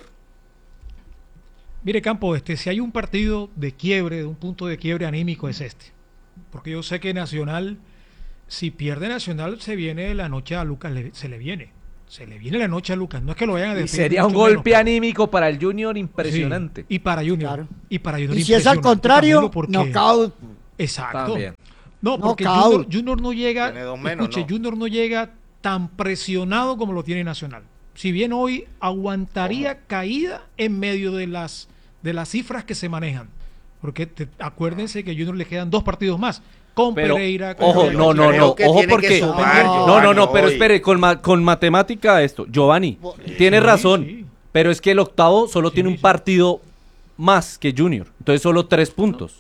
Mire, Campo, este, si hay un partido de quiebre, de un punto de quiebre anímico, es este. Porque yo sé que Nacional, si pierde Nacional, se viene la noche a Lucas, le- se le viene. Se le viene la noche a Lucas. No es que lo vayan a Y despedir. sería un mucho menos, golpe pero- anímico para el Junior Sí, impresionante. y para Junior. Claro. Y para Junior Y si es al impresionante, contrario, Camilo, porque- knockout. Exacto. También. No, porque Knockout. Junior, Junior no llega, Tiene dos menos, escuche, ¿no? Junior no llega tan presionado como lo tiene Nacional. Si bien hoy aguantaría caída en medio de las de las cifras que se manejan. Porque te- acuérdense que a Junior le quedan dos partidos más. Con Pero, Pereira. con ojo, Pereira. no, no, Creo no, que ojo tiene que porque... sumar, No, no, Giovanni, no, pero hoy. espere, con, ma- con matemática esto, Giovanni, tiene Sí, razón, sí. pero es que el octavo solo Sí, tiene un sí. partido más que Junior, entonces solo tres puntos.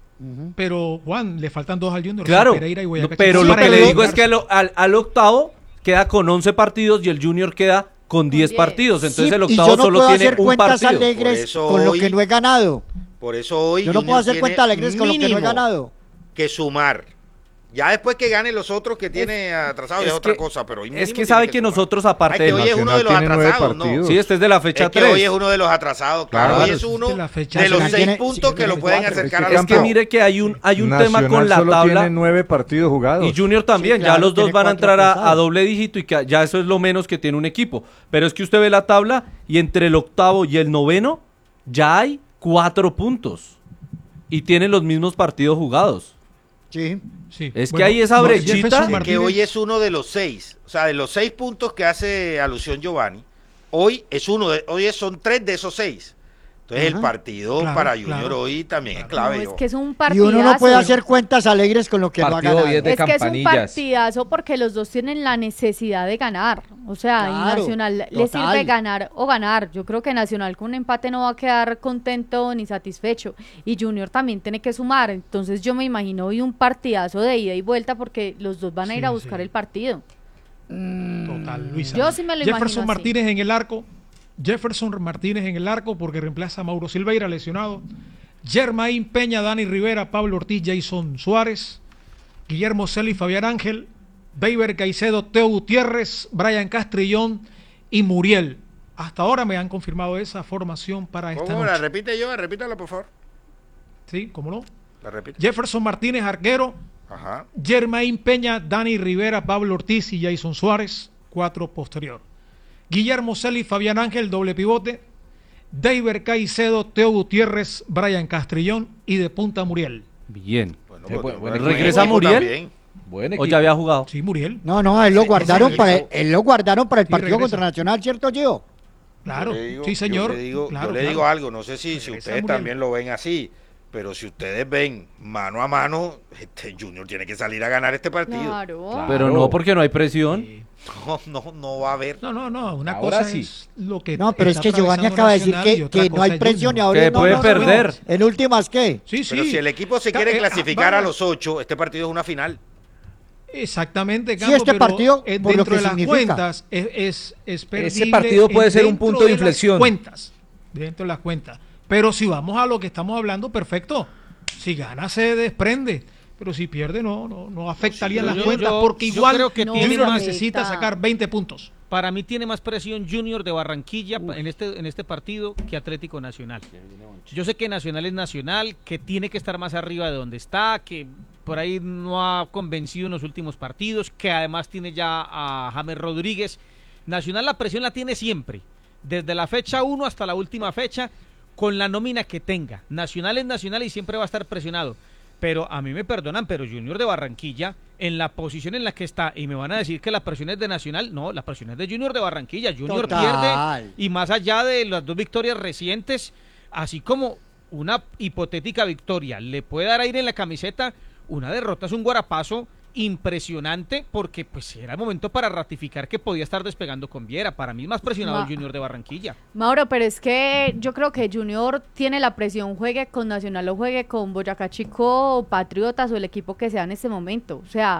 Pero, Juan, le faltan dos al Junior. Claro, Pereira y no, Boyacá pero Chico, lo para que le digo es calificarse. que al, al- al octavo queda con once partidos y el Junior queda con diez diez. partidos, entonces Sí, el y octavo yo no solo puedo tiene hacer un cuentas partido. Por alegres eso con lo hoy- que no he ganado. Por eso hoy Yo no Junior puedo hacer tiene cuentas alegres con lo que no he mínimo ganado. que sumar. Ya después que gane los otros que tiene atrasados es es otra que- cosa, pero hoy Es mínimo que tiene sabe que, sumar. nosotros aparte Ay, que de... hoy es uno de los Nacional tiene nueve atrasados, ¿no? partidos. Sí, este es de la fecha Es que tres. hoy es uno de los atrasados, claro, Claro, hoy es es uno de la fecha de los tres. seis Tiene- puntos sí, que lo tiene pueden cuatro. acercar Es a que los Es que Campo, mire que hay un, hay un tema Nacional con la solo tabla tiene nueve partidos jugados. y Junior también, Sí, ya claro, los dos tiene van a cuatro entrar a, atrasados. a doble dígito y que ya eso es lo menos que tiene un equipo. Pero es que usted ve la tabla y entre el octavo y el noveno ya hay cuatro puntos y tienen los mismos partidos jugados. Sí. Sí. Es que hay esa brechita Jefferson que que Martínez- hoy es uno de los seis, o sea, de los seis puntos que hace alusión Giovanni, hoy es uno de, hoy es- son tres de esos seis. Entonces Ajá. el partido Claro, para Junior claro. hoy también es No, clave. es yo. que es un Y partidazo. uno no puede hacer cuentas alegres con lo que no ha Partido ganado. diez de Es que es un campanillas. partidazo porque los dos tienen la necesidad de ganar. O sea, y Claro, Nacional le total. sirve ganar o ganar. Yo creo que Nacional con un empate no va a quedar contento ni satisfecho. Y Junior también tiene que sumar. Entonces yo me imagino hoy un partidazo de ida y vuelta porque los dos van a ir Sí, a buscar sí. el partido. Total, Luisa. Yo sí me lo imagino Jefferson así. Martínez en el arco. Jefferson Martínez en el arco porque reemplaza a Mauro Silveira lesionado. Germain Peña, Dani Rivera, Pablo Ortiz, Jason Suárez, Guillermo Celi, Fabián Ángel, Beiber Caicedo, Teo Gutiérrez, Brian Castrillón y Muriel. Hasta ahora me han confirmado esa formación para esta ¿Cómo la noche. repite yo? Repítala, por favor. Sí, ¿cómo no? La repite. Jefferson Martínez, arquero. Ajá. Germain Peña, Dani Rivera, Pablo Ortiz y Jason Suárez, cuatro posterior. Guillermo Celi, Fabián Ángel, doble pivote. Deiber Caicedo, Teo Gutiérrez, Brian Castrillón y de punta Muriel. Bien. Bueno, Sí, pues, bueno, bueno, ¿regresa equipo Muriel? también. Buen ¿O equipo. ya había jugado? Sí, Muriel. No, no, él lo guardaron para regresa. él lo guardaron para el Sí, partido regresa. contra Nacional, ¿cierto, Gio? Claro. Yo le digo- Sí, señor. Yo le digo, Claro, yo le claro. digo algo, no sé si, si Regresa ustedes Muriel. también lo ven así, pero si ustedes ven mano a mano, este Junior tiene que salir a ganar este partido. Claro. Claro. Pero no porque no hay presión. Sí. No, no, no va a haber. No, no, no. Una Ahora cosa sí. es lo que. No, pero es está que Giovanni atravesando acaba de decir Nacional y que, otra que no cosa hay es presión y Junior. ahora Que no, puede no, no, perder. no. En últimas, ¿qué? Sí, sí. Pero si el equipo se Ca- quiere eh, clasificar ah, a los ocho, este partido es una final. Exactamente, Sí, Campo, este pero, partido, eh, por lo dentro que de las significa. cuentas es, es, es perdible partido puede en- ser un dentro punto de las inflexión. Cuentas, dentro de las cuentas. Pero si vamos a lo que estamos hablando, perfecto. Si gana se desprende, pero si pierde no no, no afectaría Yo- las yo- cuentas yo- porque yo igual creo que No, tiene Junior más- necesita afecta. sacar veinte puntos. Para mí tiene más presión Junior de Barranquilla en este, en este partido que Atlético Nacional. Yo sé que Nacional es Nacional, que tiene que estar más arriba de donde está, que por ahí no ha convencido en los últimos partidos, que además tiene ya a James Rodríguez. Nacional la presión la tiene siempre, desde la fecha uno hasta la última fecha, con la nómina que tenga. Nacional es Nacional y siempre va a estar presionado. Pero a mí me perdonan, pero Junior de Barranquilla, en la posición en la que está, y me van a decir que la presión es de Nacional, no, la presión es de Junior de Barranquilla. Junior Total. pierde, y más allá de las dos victorias recientes, así como una hipotética victoria le puede dar aire en la camiseta, una derrota es un guarapazo impresionante, porque pues era el momento para ratificar que podía estar despegando con Viera. Para mí es más presionado Ma- el Junior de Barranquilla. Mauro, pero es que yo creo que Junior tiene la presión, juegue con Nacional o juegue con Boyacá Chico, o Patriotas o el equipo que sea en este momento. O sea,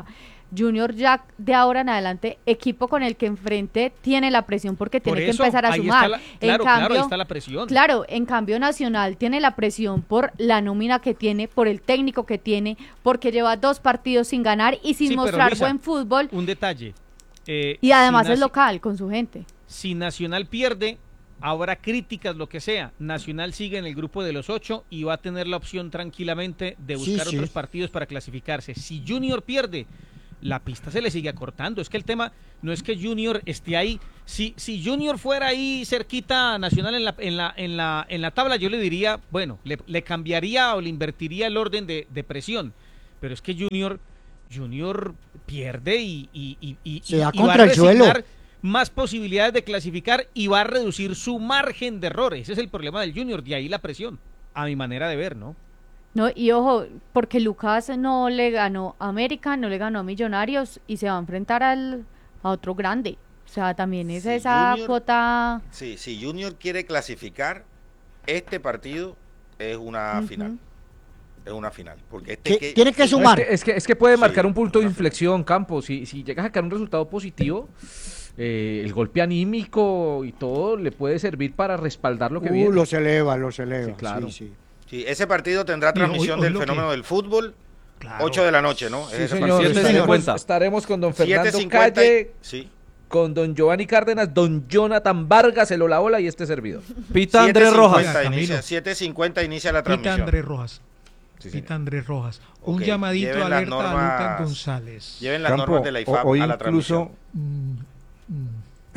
Junior ya de ahora en adelante, equipo con el que enfrente tiene la presión porque Por tiene eso, que empezar a ahí sumar. está la- en claro, cambio, claro, ahí está la presión. Claro, en cambio Nacional tiene la presión por la nómina que tiene, por el técnico que tiene, porque lleva dos partidos sin ganar y sin Sí, pero, mostrar Luisa, buen fútbol Un detalle. eh, y además si es Naci- local con su gente. Si Nacional pierde, habrá críticas, lo que sea. Nacional sigue en el grupo de los ocho y va a tener la opción tranquilamente de Sí, buscar sí. otros partidos para clasificarse. Si Junior pierde, la pista se le sigue acortando. Es que el tema no es que Junior esté ahí. Si, si Junior fuera ahí cerquita a Nacional en la, en la, en la, en la tabla, yo le diría, bueno, le, le cambiaría o le invertiría el orden de, de presión. Pero es que Junior, Junior pierde y, y, y, y, Se da y va contra a el suelo. resignar más posibilidades de clasificar y va a reducir su margen de errores. Ese es el problema del Junior, de ahí la presión, a mi manera de ver, ¿no? No, y ojo, porque Lucas no le ganó a América, no le ganó a Millonarios y se va a enfrentar al, a otro grande. O sea, también es Sí, esa Junior- cuota. Sí, si Junior quiere clasificar, este partido es una Ujú. final. Es una final. Porque este Que- que, tiene que No, sumar. Es que, es que, es que puede Sí, marcar un punto de una inflexión, Campos. Si, si llegas a sacar un resultado positivo, eh, el golpe anímico y todo le puede servir para respaldar lo que Uh, viene. los eleva, los eleva. Sí, claro. Sí, sí. Sí, ese partido tendrá Y hoy- transmisión hoy del lo que- fenómeno del fútbol, Claro. ocho de la noche, ¿no? Sí, Es ese señor. partido. siete Estaremos- cincuenta. Estaremos con don Fernando siete cincuenta y- Calle, Sí. con don Giovanni Cárdenas, don Jonathan Vargas, el Ola Ola y este servidor. Pita Andrés Rojas. Oiga, Camilo. Inicia, siete cincuenta inicia la Pita transmisión. Andrés Rojas. Sí, Pita señor. Andrés Rojas. Un Ok, llamadito lleven de las alerta a normas- Lucas González. Lleven las Campo, normas de la I F A o- hoy a la incluso, transmisión. Mm, mm.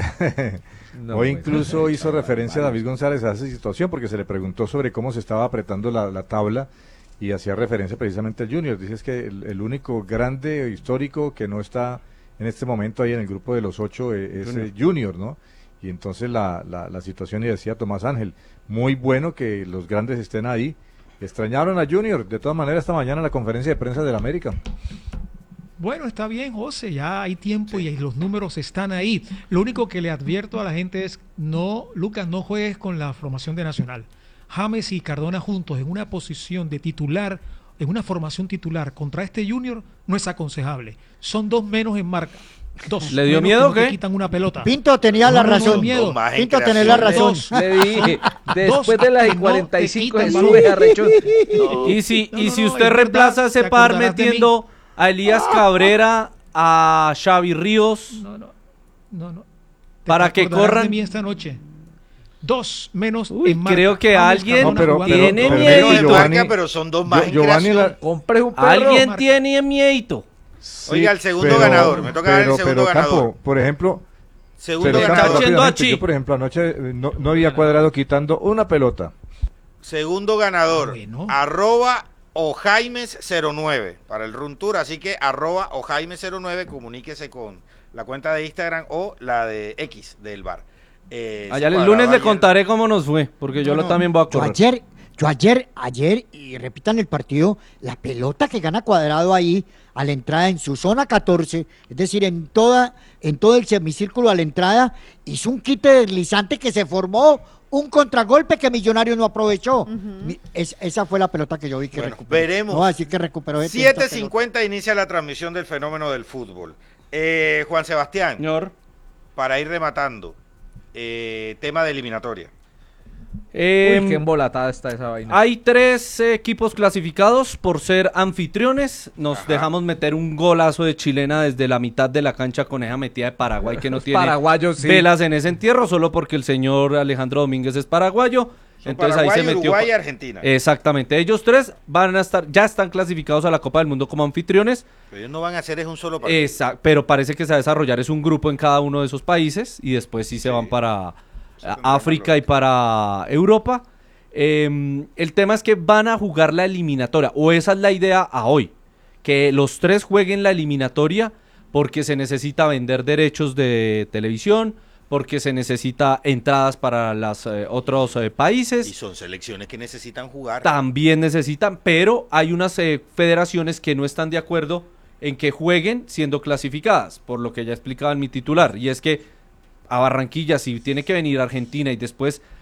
No, hoy pues, incluso hizo referencia a David González a esa situación porque se le preguntó sobre cómo se estaba apretando la, la tabla y hacía referencia precisamente al Junior. Dice es que el, el único grande histórico que no está en este momento ahí en el grupo de los ocho eh, es Junior. eh, Junior, ¿no? Y entonces la, la, la situación, y decía Tomás Ángel, muy bueno que los grandes estén ahí. Extrañaron a Junior, de todas maneras esta mañana en la conferencia de prensa del América. Bueno, está bien, José, ya hay tiempo y los números están ahí. Lo único que le advierto a la gente es, no, Lucas, no juegues con la formación de Nacional. James y Cardona juntos en una posición de titular, en una formación titular contra este Junior, no es aconsejable. Son dos menos en marca. Dos. ¿Le dio menos miedo que o no te qué? quitan una pelota. Pinto tenía No, la no, no, razón. miedo. Dos más en Pinto tenía la creación. razón. Le dije, después Dos de las que no cuarenta y cinco te se quitan sube balón. arrechón. Y si, No, y no, si no, usted es reemplaza verdad, ese te par acordarás de mí. metiendo a Elías Cabrera, a Xavi Ríos, No, no, no, no. Te Para que acordarás corran. de mí esta noche. Dos menos Uy, en marca. creo que James, alguien Cardona No, pero- jugando. pero- tiene pero- Menos en miedito. Giovanni- marca, pero son dos más Yo- en Giovanni creación. la- Compre un perro. Alguien marca. tiene miedito. Sí, Oiga, el segundo ganador, me toca dar el pero- segundo pero, ganador. Campo, por ejemplo, Segundo pero, está Campo, ganador. haciendo rápidamente, achi. yo, por ejemplo, anoche eh, no, no había cuadrado quitando una pelota. Segundo ganador, Bueno. arroba Ojaimes cero nueve para el Run Tour, así que arroba Ojaimes cero nueve, comuníquese con la cuenta de Instagram o la de X del bar. Eh, Allá se el cuadraba lunes le ayer. contaré cómo nos fue, porque yo No, lo no, también voy a Yo correr. ayer, yo ayer, ayer, y repitan el partido, la pelota que gana Cuadrado ahí a la entrada en su zona catorce, es decir, en toda, en todo el semicírculo a la entrada, hizo un quite deslizante que se formó un contragolpe que Millonario no aprovechó. Mi- es- esa fue la pelota que yo vi que Bueno, recuperó. veremos. No, así que recuperó. esa siete pelota. cincuenta inicia la transmisión del fenómeno del fútbol. Eh, Juan Sebastián, Señor. para ir rematando, eh, tema de eliminatoria. Eh, Uy, qué embolatada está esa vaina. Hay tres eh, equipos clasificados por ser anfitriones. Nos Ajá. dejamos meter un golazo de chilena desde la mitad de la cancha con esa metida de Paraguay que no Los tiene paraguayos, sí. velas en ese entierro, solo porque el señor Alejandro Domínguez es paraguayo. Son Entonces Paraguay, ahí se metió. Uruguay y Argentina. Exactamente. Ellos tres van a estar, ya están clasificados a la Copa del Mundo como anfitriones. Pero ellos no van a hacer es un solo partido. Esa- pero parece que se va a desarrollar es un grupo en cada uno de esos países y después sí se Sí. van para Eso a- tendrá África más y para Europa. Eh, el tema es que van a jugar la eliminatoria, o esa es la idea a hoy, que los tres jueguen la eliminatoria porque se necesita vender derechos de televisión, porque se necesita entradas para los otros eh, países. Y son selecciones que necesitan jugar. También necesitan, pero hay unas eh, federaciones que no están de acuerdo en que jueguen siendo clasificadas, por lo que ya explicaba en mi titular, y es que a Barranquilla, si tiene que venir Argentina y después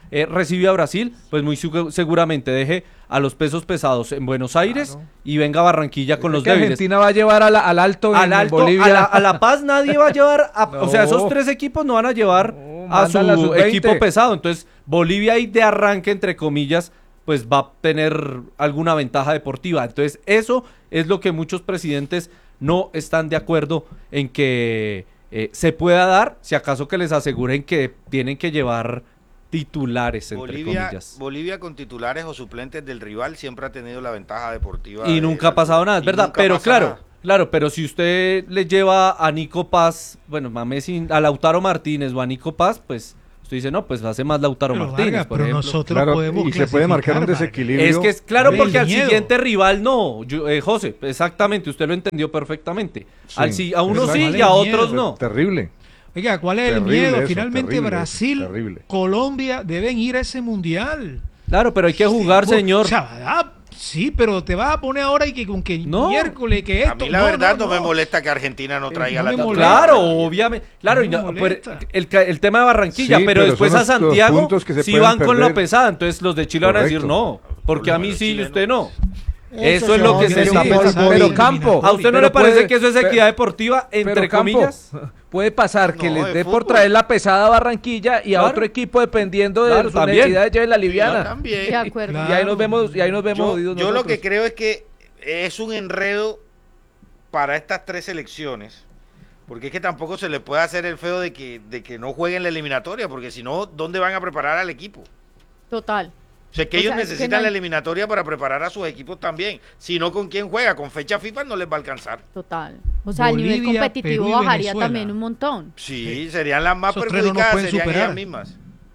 eh, recibe a Brasil, pues muy su- seguramente deje a los pesos pesados en Buenos Aires Claro. y venga a Barranquilla con Es los que débiles. Argentina va a llevar a la- al alto Al en alto, Bolivia. a la, a La Paz nadie va a llevar, a- o sea, No. esos tres equipos no van a llevar No, a su mandan la sub veinte. equipo pesado. Entonces, Bolivia ahí de arranque, entre comillas, pues va a tener alguna ventaja deportiva. Entonces, eso es lo que muchos presidentes no están de acuerdo en que eh, se pueda dar, si acaso que les aseguren que tienen que llevar titulares, entre Bolivia, comillas. Bolivia con titulares o suplentes del rival siempre ha tenido la ventaja deportiva. Y de- nunca ha pasado nada, es y verdad. nunca Pero pasa claro, nada. claro, pero si usted le lleva a Nico Paz, bueno, a Messi, a Lautaro Martínez o a Nico Paz, pues usted dice, no, pues hace más Lautaro Pero, Martínez, Vargas, por pero ejemplo. nosotros Claro, podemos y se puede marcar un clasificar, desequilibrio. Es que es claro, El porque al miedo. siguiente rival no, yo- eh, José, exactamente, usted lo entendió perfectamente. Sí, Al, si- a unos exacto. sí y a ¿Cuál es el otros miedo? no. Terrible. Oiga, ¿cuál es el Terrible miedo? eso, Finalmente terrible, Brasil, terrible. Colombia deben ir a ese mundial. Claro, pero hay que jugar, Vos- señor. O sea, ah, sí, pero te vas a poner ahora y que con que No. miércoles, que A esto. mí la verdad no, me molesta que Argentina no Eh, traiga no la me titular. molesta. Claro, obviamente. Claro, No y me no, pero molesta. el, ca- el tema de Barranquilla, Sí, pero, pero después son a los- los Santiago puntos que se sí pueden van con la perder. pesada. Entonces los de Chile van a decir Correcto. no, porque a mí Los sí y chilenos. usted no. Eso Eso es se lo va que a se ver está un pensando. fútbol Pero eliminatorio. Campo, ¿A usted no pero le parece puede- que eso es pe- equidad deportiva, Pero, entre Campo, comillas? puede pasar que No, les de dé por fútbol. traer la pesada a Barranquilla y a Claro. otro equipo dependiendo de Claro, sus también. necesidades lleven la Yo liviana. también. De acuerdo. Claro. Y ahí nos vemos, y ahí nos vemos Yo, jodidos yo lo nosotros. que creo es que es un enredo para estas tres elecciones, porque es que tampoco se le puede hacer el feo de que, de que no jueguen la eliminatoria, porque si no, ¿dónde van a preparar al equipo? Total. O sea, que O ellos sea, es que necesitan no- la eliminatoria para preparar a sus equipos también. Si no, ¿con quién juega? Con fecha FIFA no les va a alcanzar. Total. O sea, el nivel Bolivia, competitivo Perú y bajaría Venezuela. también un montón. Sí, serían las más Esos tres no nos perjudicadas, pueden serían superar. ellas mismas.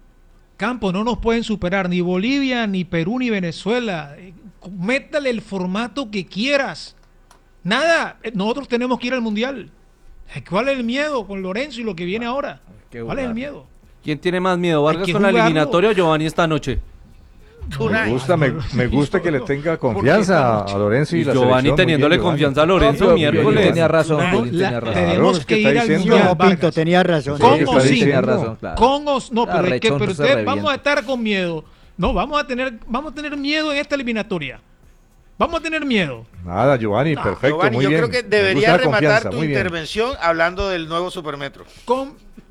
Campo, no nos pueden superar ni Bolivia, ni Perú, ni Venezuela. Eh, Métale el formato que quieras. Nada, eh, nosotros tenemos que ir al Mundial. Eh, ¿Cuál es el miedo con Lorenzo y lo que viene ahora? que ¿Cuál es el jugar. miedo? ¿Quién tiene más miedo, Vargas que con la jugarlo. eliminatoria o Giovanni esta noche? Me gusta, me, me gusta que le tenga confianza a Lorenzo y, Y la Giovanni selección, muy teniéndole bien, Giovanni. confianza a Lorenzo No, pero Piolín miércoles. tenía razón, No, Piolín la- tenía razón. Claro, tenemos es que que está ir al diciendo- Mundial, No, Pinto, Vargas. tenía razón. ¿Cómo está sí? diciendo. Tenía razón, claro. Con os- no, pero, es que, Arrechón pero se usted, revienta. vamos a estar con miedo. No, vamos a tener, vamos a tener miedo en esta eliminatoria. Vamos a tener miedo. Nada, Giovanni, perfecto, Giovanni, muy yo bien. creo que Me debería gusta la rematar confianza, tu muy bien. intervención hablando del nuevo Supermetro. Con...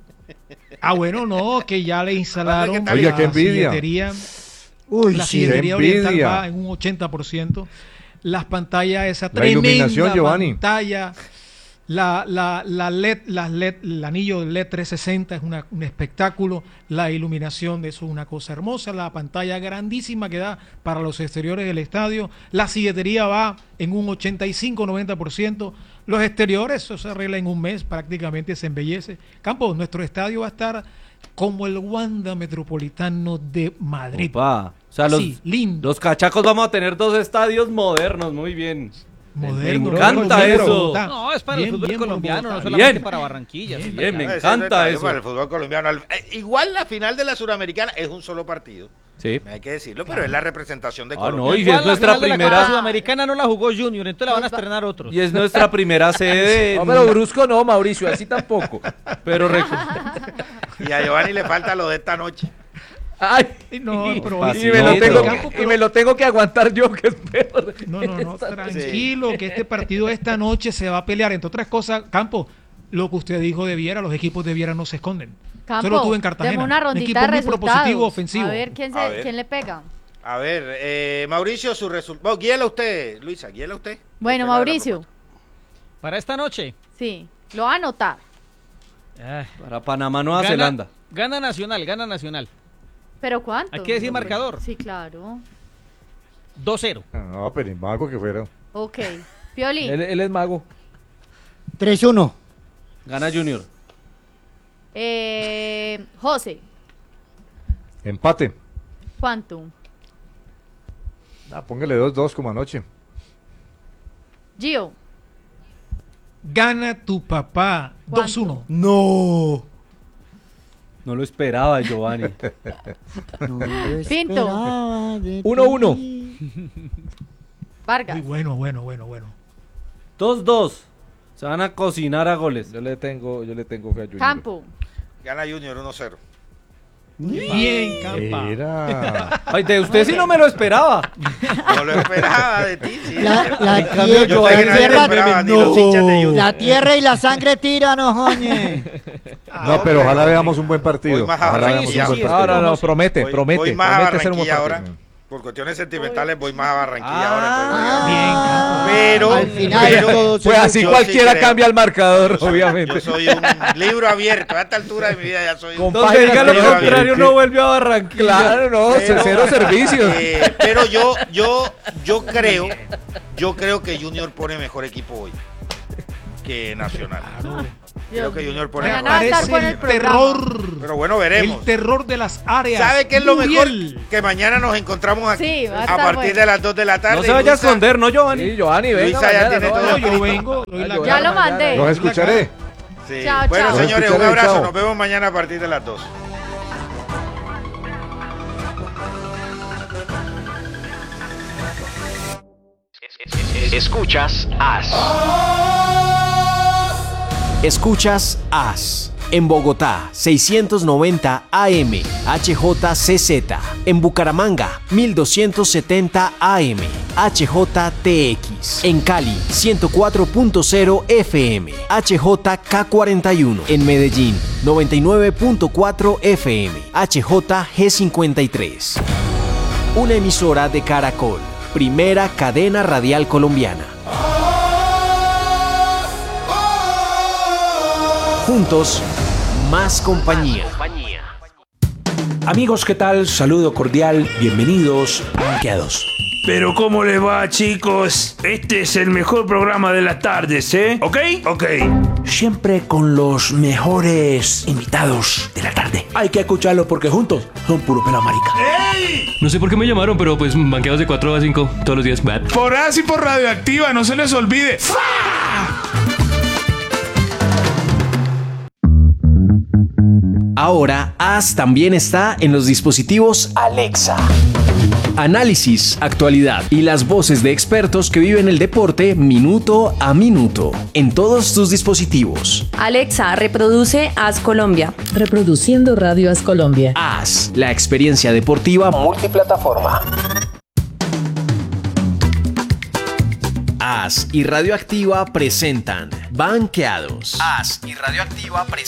Ah, bueno, no, que ya le instalaron Oiga, Oiga, la qué envidia. silletería. Uy, La sí. silletería Qué oriental envidia. va en un ochenta por ciento. Las pantallas, esa La tremenda iluminación, Giovanni. pantalla. La, la, la L E D, las L E D, el anillo del L E D trescientos sesenta es una- un espectáculo. La iluminación de eso es una cosa hermosa. La pantalla grandísima que da para los exteriores del estadio. La silletería va en un ochenta y cinco noventa por ciento. Los exteriores, eso se arregla en un mes, prácticamente se embellece. Campos, nuestro estadio va a estar como el Wanda Metropolitano de Madrid. Opa. O sea, los, Sí, lindo. los cachacos vamos a tener dos estadios modernos, muy bien. Moderno. Me encanta bien por eso. Bogotá. No, es para el Bien, fútbol bien por colombiano, no Bogotá. solamente Bien. para Barranquilla. sí, Bien, me claro. Ese encanta detalle eso. para el fútbol colombiano. Al- eh, Igual la final de la Suramericana es un solo partido. Sí. Hay que decirlo, pero es la representación de Ah, Colombia. no, y Igual es la nuestra final de la primera- Copa Sudamericana no la jugó Junior, entonces la van a estrenar otros. Y es nuestra primera sede. No, en- pero brusco no, Mauricio, así tampoco. pero recu- Y a Giovanni le falta lo de esta noche. Ay, No, pero Pacito. y, me lo tengo Campo, que, pero- y me lo tengo que aguantar yo, que es peor. No, no, no, tranquilo, que este partido esta noche se va a pelear. Entre otras cosas, Campo, lo que usted dijo de Viera, los equipos de Viera no se esconden. Campo, Solo tuve en Cartagena. demos una Un rondita equipo de muy resultados. propositivo, ofensivo. A ver quién, se, A ver. quién le pega. A ver, eh, Mauricio, su resultado. Bueno, guíela usted, Luisa, guíela usted. Bueno, Usted la de la Mauricio, propuesta. Para esta noche. sí, lo va a anotar. Ay, para Panamá, Nueva gana, Zelanda. Gana Nacional, gana Nacional. ¿Pero cuánto? Hay que decir marcador. Sí, claro. dos cero. No, pero ni mago que fuera. Ok. Pioli, Él, él es mago. tres uno. Gana Junior. eh, José, Empate. ¿cuánto? Ah, póngale dos dos como anoche. Gio, Gana tu papá. ¿Cuánto? dos uno. No. No lo esperaba, Giovanni. No lo Pinto. esperaba de Uno, ti. uno. Vargas, Muy bueno, bueno, bueno, bueno. dos dos. Se van a cocinar a goles. Yo le tengo, yo le tengo fe a Junior. Campo, Gana Junior uno cero. Bien, Campa. Era. Ay, de usted sí no me lo esperaba. No lo esperaba de ti, sí. La, la En cambio, tie- yo la a él no lo tierra, esperaba, ni los hinchas de Junior. la tierra y la sangre tiran, ojoñe. No, pero ojalá veamos un buen partido. Voy más a Ojalá veamos un Barranquilla. buen Sí, partido. No, no, no, promete, Voy- promete. voy más a promete ser un buen Barranquilla partido. ahora. Por cuestiones sentimentales voy más a Barranquilla Ah, ahora. Pero, al final pero- todo se Pues así yo cualquiera sí creo- cambia el marcador, Yo soy- obviamente. Yo soy un libro abierto. A esta altura de mi vida ya soy un... Compa- Donde diga lo Página contrario, no vuelve a Barranquilla. Claro, no, Pero- cero servicios. Eh, pero yo, yo, yo creo, yo creo que Junior pone mejor equipo hoy que Nacional. Creo que Junior pone Me mejor. van a estar Parece con el el programa. terror. Pero bueno, veremos. El terror de las áreas. ¿Sabe qué es lo mejor? Mundial. Que mañana nos encontramos aquí Sí, va a a, estar partir bueno. de las dos de la tarde. No se vaya a Luisa- esconder, ¿no, Giovanni? Sí, Giovanni, venga. Luisa ya mañana, tiene no, todo No, yo- yo vengo. doy la yo- Ya cara. lo mandé. Los escucharé. Sí. Chao, Bueno, chao. señores, un Escucharé, abrazo. chao. Nos vemos mañana a partir de las dos. Escuchas As. Escuchas As. En Bogotá, seiscientos noventa A M, H J C Z. En Bucaramanga, mil doscientos setenta A M, H J T X. En Cali, ciento cuatro punto cero F M, H J K cuarenta y uno. En Medellín, noventa y nueve punto cuatro F M, H J G cincuenta y tres. Una emisora de Caracol, primera cadena radial colombiana. Juntos, más compañía. Amigos, ¿qué tal? Saludo cordial, bienvenidos a Banqueados. Pero ¿cómo les va, chicos? Este es el mejor programa de las tardes, ¿eh? ¿Ok? Ok. Siempre con los mejores invitados de la tarde. Hay que escucarlos porque juntos son puro pela marica. No sé por qué me llamaron, pero pues banqueados de cuatro a cinco todos los días. Bad. Por As y por Radioactiva, no se les olvide. Ahora, As también está en los dispositivos Alexa. Análisis, actualidad y las voces de expertos que viven el deporte minuto a minuto en todos tus dispositivos. Alexa, reproduce As Colombia. Reproduciendo Radio As Colombia. As, la experiencia deportiva multiplataforma. As y Radioactiva presentan Banqueados. As y Radioactiva presentan